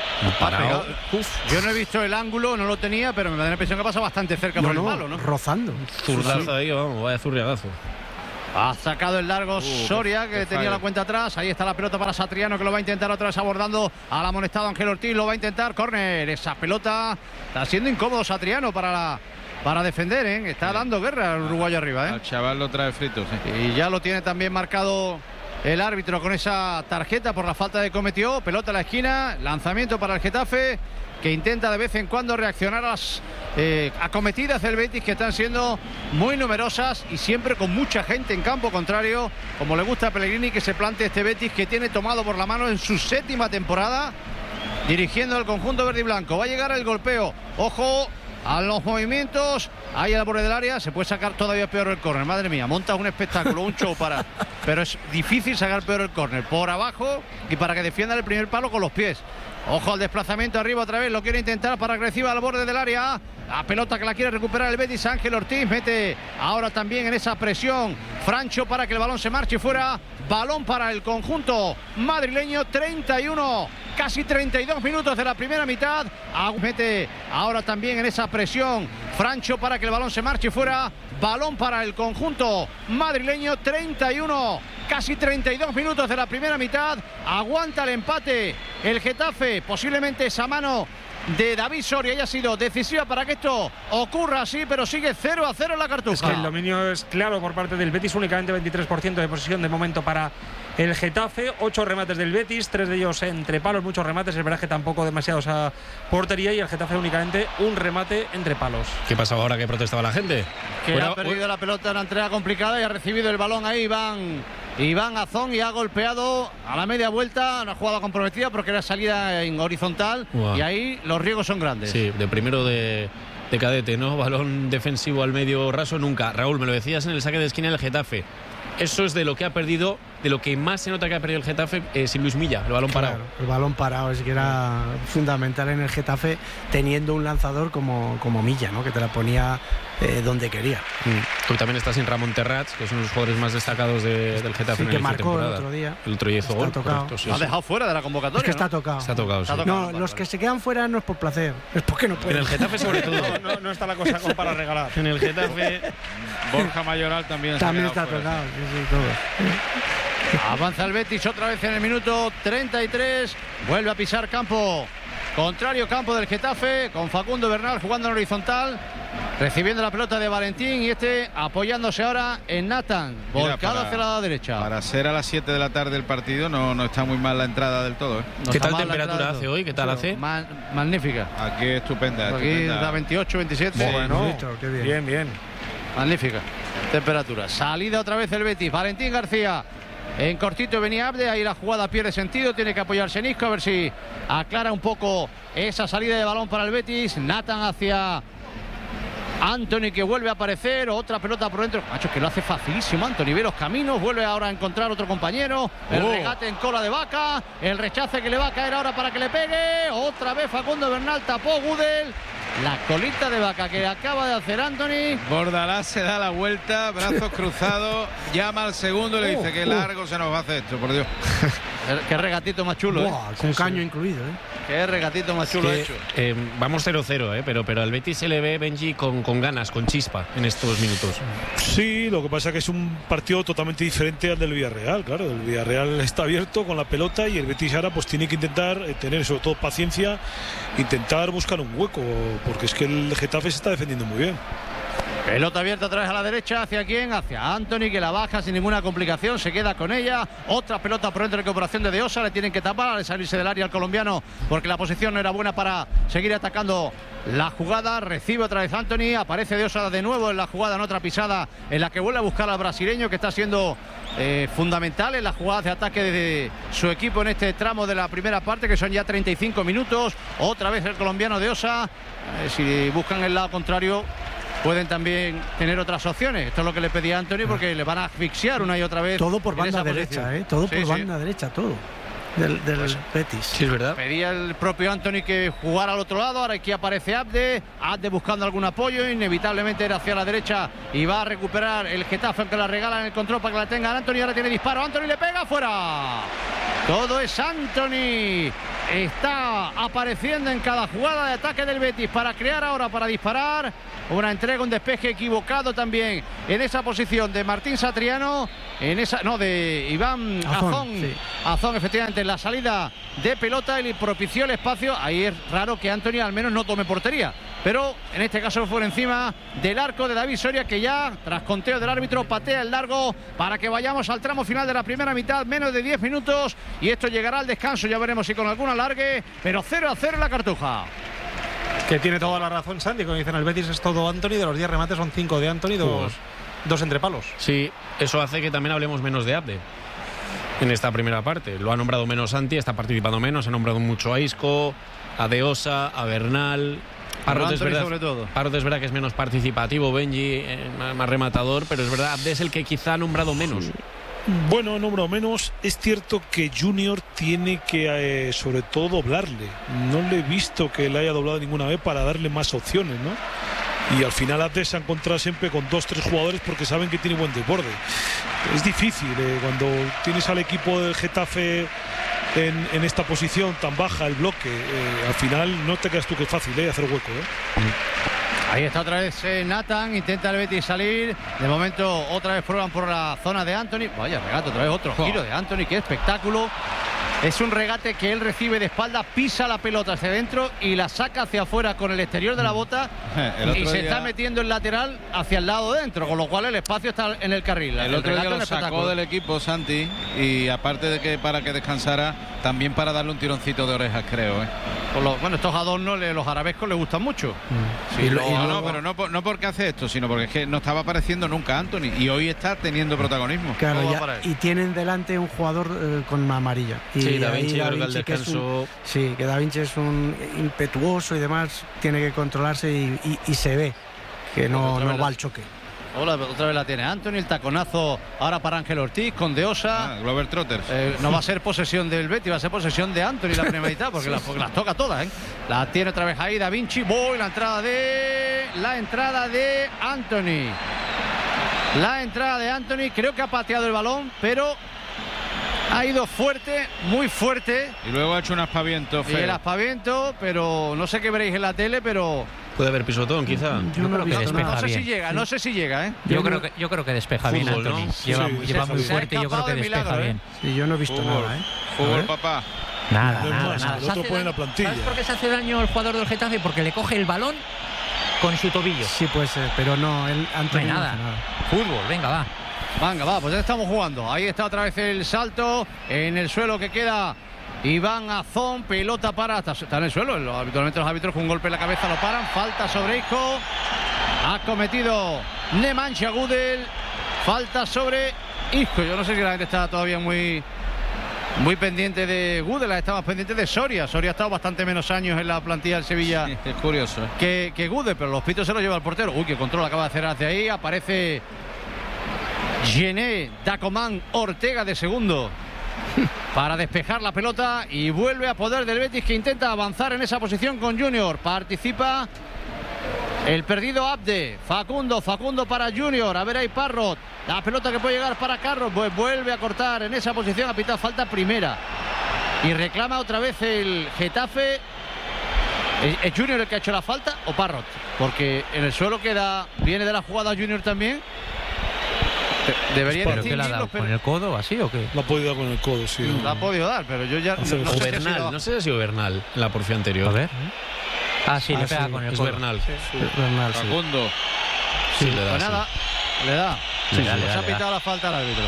yo no he visto el ángulo, no lo tenía, pero me da la impresión que pasa bastante cerca por el palo, ¿no? Rozando. Zurdazo ahí, vamos, vaya zurriagazo. Ha sacado el largo Soria, que tenía la cuenta atrás. Ahí está la pelota para Satriano, que lo va a intentar otra vez abordando al amonestado Ángel Ortiz. Lo va a intentar. Córner. Esa pelota está siendo incómodo Satriano para defender, ¿eh? Está dando guerra al uruguayo arriba, ¿eh? Al chaval lo trae frito, sí. Y ya lo tiene también marcado el árbitro con esa tarjeta por la falta que cometió. Pelota a la esquina. Lanzamiento para el Getafe, que intenta de vez en cuando reaccionar a las acometidas del Betis, que están siendo muy numerosas y siempre con mucha gente en campo contrario, como le gusta a Pellegrini que se plante este Betis, que tiene tomado por la mano en su 7ª temporada dirigiendo el conjunto verde y blanco. Va a llegar el golpeo, ojo a los movimientos, ahí al borde del área. Se puede sacar todavía peor el córner, madre mía, monta un espectáculo, un show pero es difícil sacar peor el córner, por abajo, y para que defienda el primer palo con los pies. Ojo al desplazamiento arriba otra vez, lo quiere intentar para que reciba al borde del área. La pelota que la quiere recuperar el Betis, Ángel Ortiz mete ahora también en esa presión Francho para que el balón se marche fuera. Balón para el conjunto madrileño, 31, casi 32 minutos de la primera mitad. Mete ahora también en esa presión Francho para que el balón se marche fuera. Balón para el conjunto madrileño, 31, casi 32 minutos de la primera mitad. Aguanta el empate el Getafe. Posiblemente esa mano de David Soria haya sido decisiva para que esto ocurra así, pero sigue 0-0 en la Cartuja. Es que el dominio es claro por parte del Betis, únicamente 23% de posesión de momento para el Getafe. 8 remates del Betis, 3 de ellos entre palos, muchos remates, es verdad que tampoco demasiados a portería, y el Getafe únicamente un remate entre palos. ¿Qué pasaba ahora que protestaba la gente? Que ha perdido la pelota en una entrega complicada y ha recibido el balón ahí Iván Azón, y ha golpeado a la media vuelta, una jugada comprometida porque era salida en horizontal. Wow. Y ahí los riesgos son grandes. Sí, de primero de cadete, ¿no? Balón defensivo al medio raso nunca. Raúl, me lo decías en el saque de esquina del Getafe. Eso es de lo que ha perdido, de lo que más se nota que ha perdido el Getafe sin Luis Milla, el balón parado. El balón parado es que era fundamental en el Getafe, teniendo un lanzador como Milla, ¿no? Que te la ponía donde quería. Tú también estás sin Ramón Terrats, que es uno de los jugadores más destacados del Getafe, sí, que marcó el otro día. El otro día hizo gol. Correcto, sí, ha dejado fuera de la convocatoria. Es que está ¿no? tocado. Está tocado, sí. No, los que se quedan fuera no es por placer, es porque no pueden. En el Getafe sobre todo. no está la cosa como para regalar. En el Getafe Borja Mayoral también está tocado. Sí, todo. Avanza el Betis otra vez en el minuto 33. Vuelve a pisar campo contrario, campo del Getafe, con Facundo Bernal jugando en horizontal, recibiendo la pelota de Valentín, y apoyándose ahora en Nathan, volcado hacia la derecha. Para ser a las 7 de la tarde el partido no está muy mal la entrada del todo, ¿eh? ¿Qué tal temperatura hace hoy? ¿Qué tal hace? Magnífica. Aquí estupenda. Aquí da 28, 27. Bueno, bien. Magnífica temperatura. Salida otra vez el Betis. Valentín García en cortito venía Abde, ahí la jugada pierde sentido, tiene que apoyarse en Isco a ver si aclara un poco esa salida de balón para el Betis. Nathan hacia Anthony, que vuelve a aparecer, otra pelota por dentro. Macho, que lo hace facilísimo Anthony, ve los caminos, vuelve ahora a encontrar otro compañero. El regate en cola de Vaca, el rechace que le va a caer ahora para que le pegue. Otra vez Facundo Bernal, tapó Gudel. La colita de Vaca que acaba de hacer Anthony. Bordalás se da la vuelta, brazos cruzados, llama al segundo y le dice que largo se nos va a hacer esto, por Dios. Qué regatito más chulo, con caño incluido, Qué regatito más chulo hecho. Vamos 0-0, pero al Betis se le ve, Benji, con ganas, con chispa en estos minutos. Sí, lo que pasa es que es un partido totalmente diferente al del Villarreal, claro. El Villarreal está abierto con la pelota y el Betis ahora pues tiene que intentar tener sobre todo paciencia, intentar buscar un hueco, porque es que el Getafe se está defendiendo muy bien. Pelota abierta otra vez a la derecha, ¿hacia quién? Hacia Anthony, que la baja sin ninguna complicación, se queda con ella. Otra pelota por dentro de recuperación de Deosa, le tienen que tapar al salirse del área al colombiano, porque la posición no era buena para seguir atacando la jugada. Recibe otra vez Anthony, aparece Deosa de nuevo en la jugada, en otra pisada en la que vuelve a buscar al brasileño, que está siendo fundamental en las jugadas de ataque de su equipo en este tramo de la primera parte, que son ya 35 minutos. Otra vez el colombiano Deosa, si buscan el lado contrario, pueden también tener otras opciones. Esto es lo que le pedía Anthony, porque le van a asfixiar una y otra vez. Todo por banda derecha, todo por banda derecha, todo. Del Betis. Sí, es verdad. Pedía el propio Anthony que jugara al otro lado. Ahora aquí aparece Abde buscando algún apoyo, inevitablemente era hacia la derecha y va a recuperar el Getafe, aunque la regala en el control para que la tenga Anthony. Ahora tiene disparo, Anthony le pega, fuera. Todo es Anthony. Está apareciendo en cada jugada de ataque del Betis para crear ahora, para disparar. Una entrega, un despeje equivocado también en esa posición de Martín Satriano, de Iván Azón. Sí. Azón, efectivamente, en la salida de pelota y propició el espacio. Ahí es raro que Anthony al menos no tome portería, pero en este caso fue encima del arco de David Soria, que ya, tras conteo del árbitro, patea el largo para que vayamos al tramo final de la primera mitad. Menos de 10 minutos y esto llegará al descanso, ya veremos si con algún alargue, pero 0-0 en la Cartuja. Que tiene toda la razón Santi, como dicen, el Betis es todo Anthony. De los 10 remates son 5 de Anthony, dos entre palos. Sí, eso hace que también hablemos menos de Abde en esta primera parte. Lo ha nombrado menos Santi, está participando menos. Ha nombrado mucho a Isco, a Deosa, a Bernal. Parrot es verdad que es menos participativo, Benji, más rematador, pero es verdad, Abde es el que quizá ha nombrado menos. Bueno, nombrado menos. Es cierto que Junior tiene que sobre todo doblarle. No le he visto que le haya doblado ninguna vez para darle más opciones, ¿no? Y al final Abde se ha encontrado siempre con 2-3 jugadores porque saben que tiene buen desborde. Es difícil cuando tienes al equipo del Getafe en esta posición tan baja, el bloque, al final no te creas tú que es fácil hacer hueco. Ahí está otra vez Nathan, intenta el Betis salir. De momento otra vez prueban por la zona de Anthony. Vaya regate, otra vez otro giro de Anthony, qué espectáculo. Es un regate que él recibe de espalda, pisa la pelota hacia adentro y la saca hacia afuera con el exterior de la bota y se está metiendo el lateral hacia el lado dentro, con lo cual el espacio está en el carril. El otro día lo sacó del equipo Santi, y aparte de que para que descansara, también para darle un tironcito de orejas, creo. Bueno, estos adornos los arabescos les gustan mucho. Sí, pero no porque hace esto, sino porque es que no estaba apareciendo nunca Anthony y hoy está teniendo protagonismo. Claro, y tienen delante un jugador con amarilla. Sí, Da Vinci, yo creo que al descanso. Que Da Vinci es un impetuoso y demás, tiene que controlarse y se ve que no va al choque. Otra vez la tiene Anthony, el taconazo ahora para Ángel Ortiz con Deosa. Glover Trotters. No va a ser posesión del Betis, va a ser posesión de Anthony la primera mitad, porque las toca todas. La tiene otra vez ahí Da Vinci. La entrada de Anthony. La entrada de Anthony, creo que ha pateado el balón, pero ha ido fuerte, muy fuerte. Y luego ha hecho un aspaviento feo. Y el aspaviento, pero no sé qué veréis en la tele, pero puede haber pisotón, quizá. Yo creo que despeja bien. No sé si llega, Yo creo que despeja bien Anthony. ¿No? Lleva muy fuerte y yo creo que despeja bien. Sí, yo no he visto nada, Fútbol, papá. Nada. El otro pone la plantilla. ¿Sabes por qué se hace daño el jugador del Getafe? Porque le coge el balón con su tobillo. Sí, puede ser, pero no, Anthony no hay nada. Fútbol, venga, va. Venga, va, pues ya estamos jugando. Ahí está otra vez el salto. En el suelo que queda Iván Azón, pelota para. Está en el suelo. Habitualmente los árbitros con un golpe en la cabeza lo paran. Falta sobre Isco. Ha cometido Nemanja Gudel. Falta sobre Isco. Yo no sé si la gente está todavía muy pendiente de Gudel. Está más pendiente de Soria. Soria ha estado bastante menos años en la plantilla del Sevilla. Sí, es curioso. Que Gudel, pero los pitos se los lleva el portero. Uy, qué control acaba de hacer hacia ahí. Aparece Gené Dacomán Ortega de segundo para despejar la pelota y vuelve a poder del Betis, que intenta avanzar en esa posición con Junior. Participa el perdido Abde. Facundo para Junior. A ver ahí Parrot. La pelota que puede llegar para Carlos, pues vuelve a cortar en esa posición. Ha pitado falta primera y reclama otra vez el Getafe. ¿Es Junior el que ha hecho la falta o Parrot? Porque en el suelo viene de la jugada Junior también. Debería ¿Pero qué le ha dado? ¿Con el codo así o qué? Lo ha podido dar con el codo, sí. La ha podido dar, pero yo ya no sé Bernal, no sé si ha sido Bernal en la porfía anterior. A ver. Sí, le pega con el codo. Bernal. Bernal, Facundo. Sí, le da. Pues nada, le da. Se ha pitado la falta al árbitro.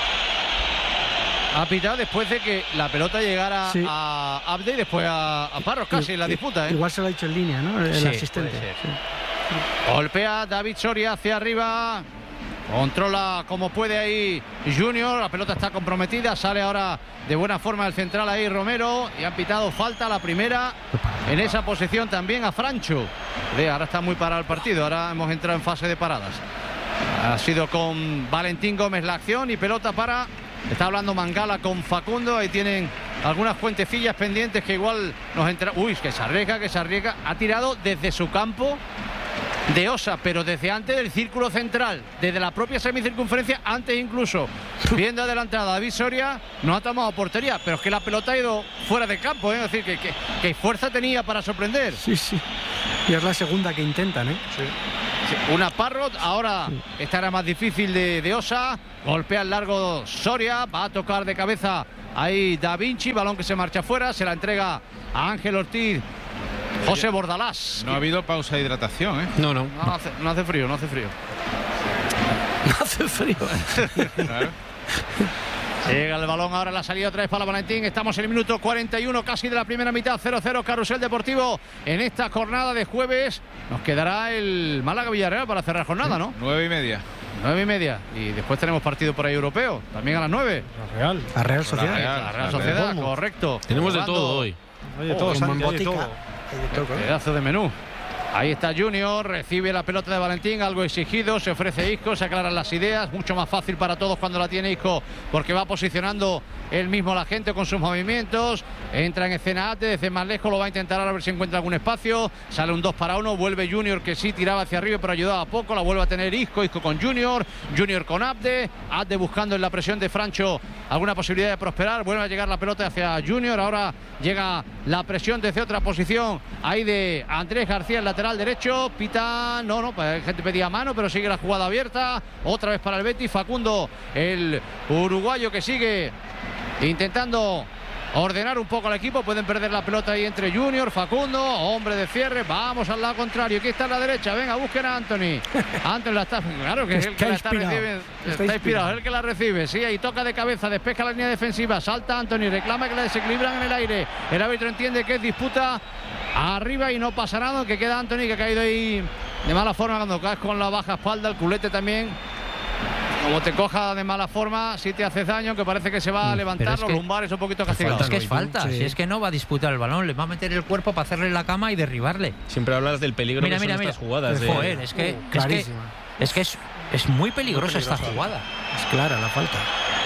Ha pitado después de que la pelota llegara a Abde y después a Parros casi en la disputa. Igual se lo ha hecho en línea, ¿no? El asistente. Golpea David Soria hacia arriba. Controla como puede ahí Junior. La pelota está comprometida. Sale ahora de buena forma el central ahí Romero. Y han pitado falta la primera. En esa posición también a Francho. Ahora está muy parado el partido. Ahora hemos entrado en fase de paradas. Ha sido con Valentín Gómez la acción y pelota para... Está hablando Mangala con Facundo. Ahí tienen algunas cuentecillas pendientes que igual nos entra. Uy, que se arriesga. Ha tirado desde su campo de Osa, pero desde antes del círculo central, desde la propia semicircunferencia, antes incluso. Viendo adelantada David Soria, no ha tomado portería, pero es que la pelota ha ido fuera de campo, ¿eh? Es decir, que fuerza tenía para sorprender. Sí. Y es la segunda que intentan, ¿eh? Sí. Una Parrot, ahora esta era más difícil de Osa. Golpea el largo Soria, va a tocar de cabeza ahí Da Vinci, balón que se marcha fuera, se la entrega a Ángel Ortiz. José Bordalás. No ha habido pausa de hidratación, ¿eh? No hace frío. No hace frío. Claro. Llega el balón ahora, la salida otra vez para Valentín. Estamos en el minuto 41 casi de la primera mitad. 0-0 Carrusel Deportivo en esta jornada de jueves. Nos quedará el Málaga-Villarreal para cerrar jornada, ¿no? 9:30. 9:30. Y después tenemos partido por ahí europeo. También a las 9. La Real Sociedad. La Real Sociedad, correcto. Tenemos de todo hoy. Oye, todo, Santi, hay de todo. Pedazo de menú. Ahí está Junior, recibe la pelota de Valentín, algo exigido, se ofrece Isco, se aclaran las ideas, mucho más fácil para todos cuando la tiene Isco, porque va posicionando él mismo a la gente con sus movimientos. Entra en escena Abde, desde más lejos lo va a intentar a ver si encuentra algún espacio. Sale un 2 para 1, vuelve Junior, que sí tiraba hacia arriba pero ayudaba poco, la vuelve a tener Isco con Junior con Abde buscando en la presión de Francho alguna posibilidad de prosperar. Vuelve a llegar la pelota hacia Junior, ahora llega la presión desde otra posición ahí de Andrés García, el lateral derecho. Pita, la gente pedía mano, pero sigue la jugada abierta, otra vez para el Betis. Facundo, el uruguayo, que sigue intentando ordenar un poco al equipo. Pueden perder la pelota ahí entre Junior, Facundo, hombre de cierre. Vamos al lado contrario, aquí está en la derecha, venga, busquen a Anthony. Anthony la está, claro que es el que la está recibiendo, está inspirado, es el que la recibe, sí, ahí toca de cabeza, despeja la línea defensiva, salta Anthony, reclama que la desequilibran en el aire. El árbitro entiende que es disputa arriba y no pasa nada, que queda Anthony, que ha caído ahí de mala forma cuando caes con la baja espalda. El culete también, como te coja de mala forma, si te haces daño, que parece que se va a levantar los lumbares un poquito castigados. Es que es falta, si es que no va a disputar el balón, le va a meter el cuerpo para hacerle la cama y derribarle. Siempre hablas del peligro que son estas jugadas. Joder, es que es muy peligrosa esta jugada. Es clara la falta.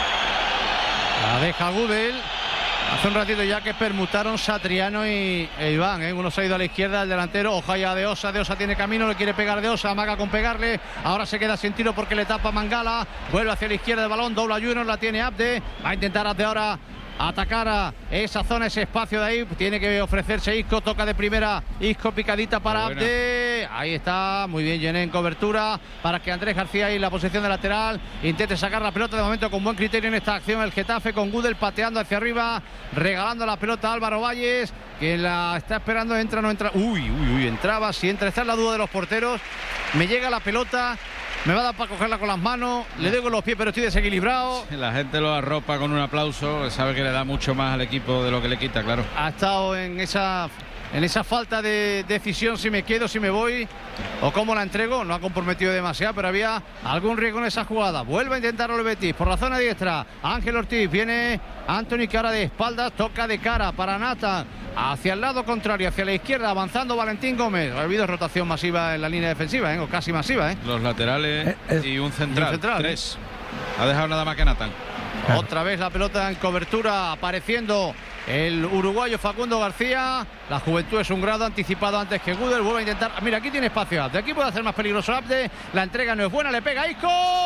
La deja Gudel. Hace un ratito ya que permutaron Satriano e Iván, ¿eh? Uno se ha ido a la izquierda, el delantero, Ojaya de Osa tiene camino, le quiere pegar de Osa, amaga con pegarle, ahora se queda sin tiro porque le tapa Mangala, vuelve hacia la izquierda del balón, dobla Junior, la tiene Abde, va a intentar Abde ahora atacar a esa zona, ese espacio de ahí, tiene que ofrecerse Isco, toca de primera Isco, picadita para Abde, ahí está, muy bien Gené en cobertura, para que Andrés García ahí en la posición de lateral intente sacar la pelota, de momento con buen criterio en esta acción el Getafe, con Gudel pateando hacia arriba, regalando la pelota a Álvaro Valles, que la está esperando, entra, no entra, entraba, si entra, está en la duda de los porteros, me llega la pelota, me va a dar para cogerla con las manos, le doy con los pies pero estoy desequilibrado. La gente lo arropa con un aplauso, sabe que le da mucho más al equipo de lo que le quita, claro. Ha estado en esa falta de decisión, si me quedo, si me voy o cómo la entrego, no ha comprometido demasiado, pero había algún riesgo en esa jugada. Vuelve a intentarlo el Betis por la zona diestra, Ángel Ortiz, viene Anthony, que ahora de espaldas, toca de cara para Nathan, hacia el lado contrario, hacia la izquierda, avanzando Valentín Gómez. Ha habido rotación masiva en la línea defensiva, o casi masiva. Los laterales y un central. 3. Ha dejado nada más que Nathan. Otra vez la pelota en cobertura, apareciendo el uruguayo Facundo García. La juventud es un grado, anticipado antes que Gudel. Vuelve a intentar, mira, aquí tiene espacio Abde, aquí puede hacer más peligroso Abde. La entrega no es buena, le pega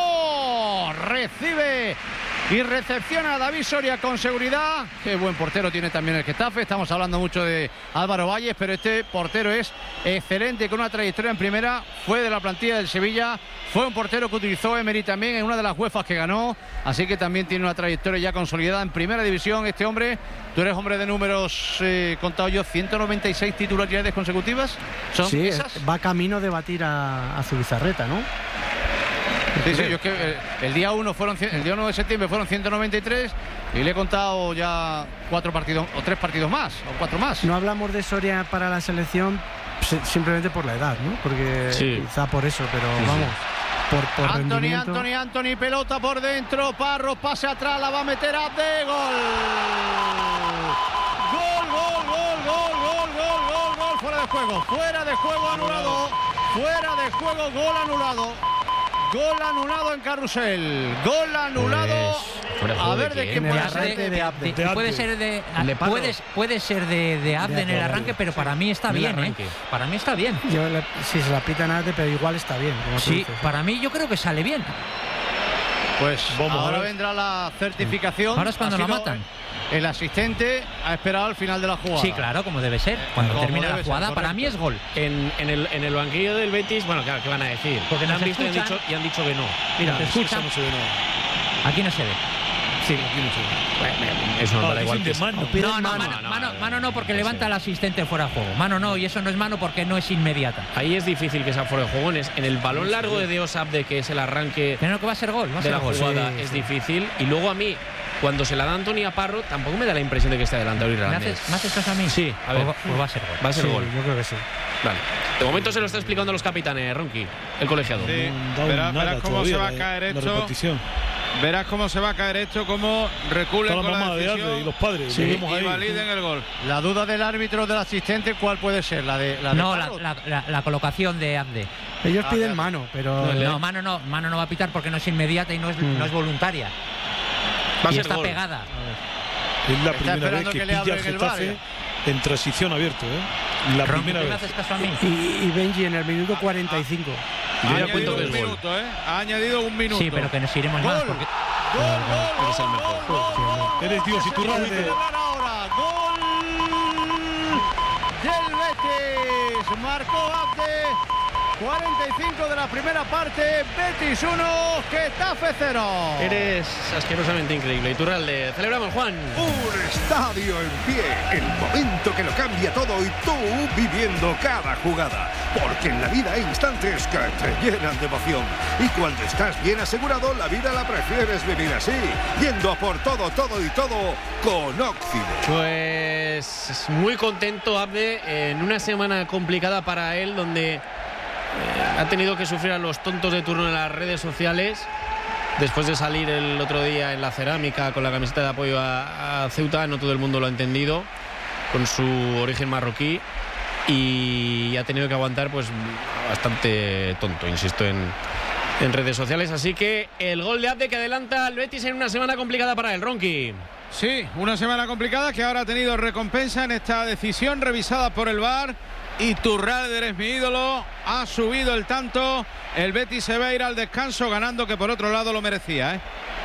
Isco, recibe y recepciona a David Soria con seguridad. Qué buen portero tiene también el Getafe. Estamos hablando mucho de Álvaro Valles, pero este portero es excelente, con una trayectoria en primera, fue de la plantilla del Sevilla, fue un portero que utilizó Emery también en una de las UEFAs que ganó, así que también tiene una trayectoria ya consolidada en primera división. Este hombre, tú eres hombre de números, contado yo, 196 titularidades consecutivas. ¿Son sí, esas? Va camino de batir a Zubizarreta, ¿no? Sí, yo es que el día 1 de septiembre fueron 193 y le he contado ya 4 partidos o 3 partidos más o 4 más. No hablamos de Soria para la selección simplemente por la edad, ¿no? Porque quizá por eso, pero vamos, por rendimiento. Antony, pelota por dentro, Parro, pase atrás, la va a meter Abde, gol, fuera de juego, anulado, gol anulado en Carrusel, gol anulado. A ver de quién puede ser. De Abde. Puede ser de Abde en el arranque, pero para mí está bien, para mí está bien. Si se la pitan a Abde, pero igual está bien. Como sí, para mí yo creo que sale bien. Pues ahora vendrá la certificación. Ahora es cuando la matan. El asistente ha esperado al final de la jugada. Sí, claro, como debe ser. Cuando termina la jugada, para mí es gol. En el banquillo del Betis, bueno, claro, ¿qué van a decir? Porque han visto y han dicho que no. Mira, escucha, no se ve nada. Aquí no se ve. Sí, aquí no se ve. Bueno, eso no da igual. Mano no, porque levanta al asistente fuera de juego. Mano no, y eso no es mano porque no es inmediata. Ahí es difícil que sea fuera de juego. En el balón largo de Dios Abde, que es el arranque pero no, que va a ser gol, de la jugada, es difícil. Y luego a mí, cuando se la da Antony a Parro, tampoco me da la impresión de que esté adelantado Irlandés. ¿Me haces caso a mí? Sí, a ver. Pues va a ser gol. Va a ser gol. Yo creo que sí. Vale. De momento se lo está explicando a los capitanes, Ronqui, el colegiado. Sí, verás cómo se va a caer esto. Verás cómo se va a caer esto, cómo reculen con la decisión y los padres. Y validen el gol. La duda del árbitro del asistente, ¿cuál puede ser? La colocación de Abde. Ellos piden mano, pero mano no va a pitar porque no es inmediata y no es voluntaria. Va a y ser está gol. pegada. Es la primera vez que pilla el Getafe en transición abierto, La primera vez. ¿Me haces caso a mí? Y Benji en el minuto 45. Yo ya cuento que es gol. Ha añadido un minuto. Sí, pero que nos iremos más. Porque... Eres el mejor. Eres Dios y tú Gol del Betis. Marcó Abde. 45 de la primera parte. Betis 1, Getafe 0. Eres asquerosamente increíble. Iturralde, celebramos, Juan. Un estadio en pie, el momento que lo cambia todo y tú viviendo cada jugada. Porque en la vida hay instantes que te llenan de emoción. Y cuando estás bien asegurado, la vida la prefieres vivir así. Yendo a por todo y todo con Óxido. Pues muy contento Abde en una semana complicada para él, donde ha tenido que sufrir a los tontos de turno en las redes sociales después de salir el otro día en la cerámica con la camiseta de apoyo a Ceuta. No todo el mundo lo ha entendido con su origen marroquí y ha tenido que aguantar pues bastante tonto, insisto, en redes sociales. Así que el gol de Abde que adelanta al Betis en una semana complicada para él, Ronqui. Sí, una semana complicada que ahora ha tenido recompensa en esta decisión revisada por el VAR. Iturralde, eres mi ídolo, ha subido el tanto, el Betis se va a ir al descanso ganando, que por otro lado lo merecía,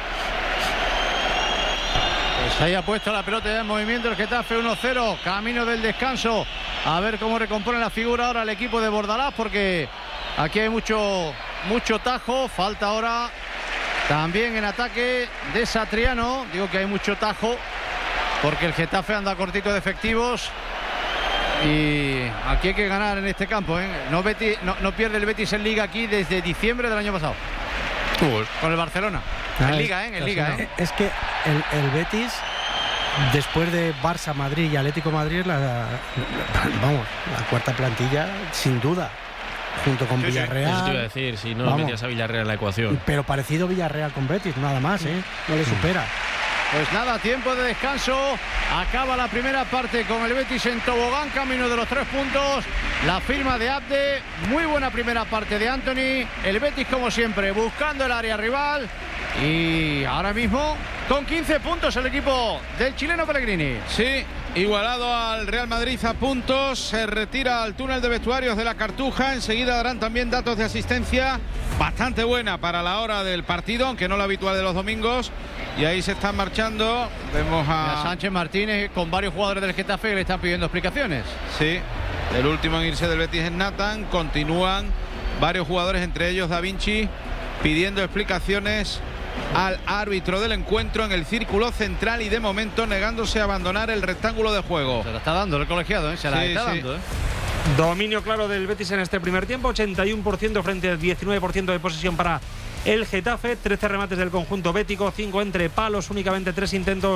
Pues ahí ha puesto la pelota ya en movimiento el Getafe 1-0, camino del descanso, a ver cómo recompone la figura ahora el equipo de Bordalás, porque aquí hay mucho tajo, falta ahora también en ataque de Satriano, digo que hay mucho tajo, porque el Getafe anda cortito de efectivos. Y aquí hay que ganar en este campo, No pierde el Betis en Liga aquí desde diciembre del año pasado. Con el Barcelona. En Liga, En Liga. Es que el Betis, después de Barça, Madrid y Atlético Madrid, la cuarta plantilla, sin duda. Junto con Villarreal. Eso te iba a decir, si no metías a Villarreal en la ecuación. Pero parecido Villarreal con Betis, nada más, No le supera. Pues nada, tiempo de descanso. Acaba la primera parte con el Betis en tobogán, camino de los 3 puntos. La firma de Abde. Muy buena primera parte de Antony. El Betis, como siempre, buscando el área rival. Y ahora mismo con 15 puntos el equipo del chileno Pellegrini. Sí, igualado al Real Madrid a puntos. Se retira al túnel de vestuarios de la Cartuja. Enseguida darán también datos de asistencia bastante buena para la hora del partido, aunque no la habitual de los domingos. Y ahí se están marchando. Vemos a Sánchez Martínez con varios jugadores del Getafe que le están pidiendo explicaciones. Sí, el último en irse del Betis es Nathan. Continúan varios jugadores, entre ellos Da Vinci, pidiendo explicaciones al árbitro del encuentro en el círculo central y de momento negándose a abandonar el rectángulo de juego. Se la está dando el colegiado, se la está dando. Dominio claro del Betis en este primer tiempo, 81% frente al 19% de posesión para el Getafe, 13 remates del conjunto bético, 5 entre palos, únicamente 3 intentos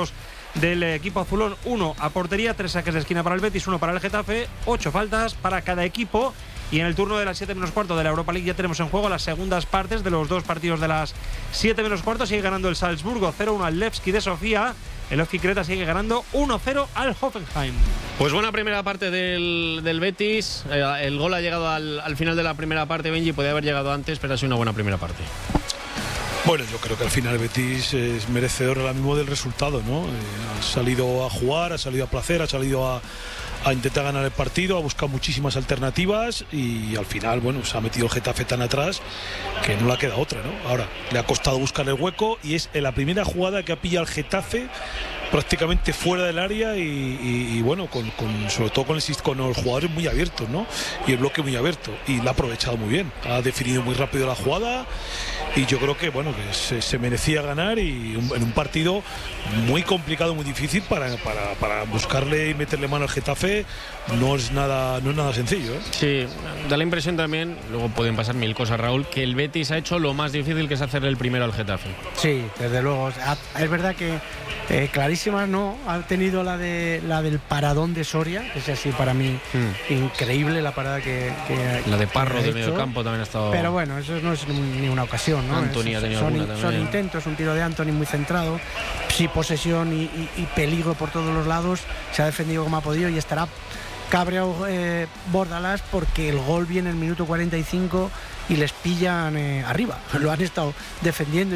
del equipo azulón, 1 a portería, 3 saques de esquina para el Betis, 1 para el Getafe, 8 faltas para cada equipo. Y en el turno de las 7 menos cuarto de la Europa League ya tenemos en juego las segundas partes de los dos partidos de las 7 menos cuarto. Sigue ganando el Salzburgo 0-1 al Levski de Sofía. El Levski Creta sigue ganando 1-0 al Hoffenheim. Pues buena primera parte del Betis. El gol ha llegado al final de la primera parte, Benji. Podía haber llegado antes, pero ha sido una buena primera parte. Bueno, yo creo que al final Betis es merecedor ahora mismo del resultado, ¿no? Ha salido a jugar, ha salido a placer, ha salido a intentar ganar el partido, ha buscado muchísimas alternativas y al final, bueno, se ha metido el Getafe tan atrás que no le queda otra, ¿no? Ahora, le ha costado buscar el hueco y es la primera jugada que ha pillado el Getafe prácticamente fuera del área y bueno, sobre todo con los jugadores muy abiertos, ¿no? Y el bloque muy abierto y la ha aprovechado muy bien, ha definido muy rápido la jugada y yo creo que bueno, que se merecía ganar y en un partido muy complicado, muy difícil para buscarle y meterle mano al Getafe no es nada sencillo, ¿eh? Sí, da la impresión también, luego pueden pasar mil cosas, Raúl, que el Betis ha hecho lo más difícil, que es hacerle el primero al Getafe. Sí, desde luego, es verdad que clarísimas no, ha tenido la del paradón de Soria, que es así para mí increíble la parada que la de Parro de medio campo también ha estado. Pero bueno, eso no es ni una ocasión, ¿no? Anthony ha tenido alguna también. Son intentos, un tiro de Anthony muy centrado, sí, posesión y peligro por todos los lados, se ha defendido como ha podido y estará cabreado Bordalás porque el gol viene en el minuto 45 y les pillan arriba, lo han estado defendiendo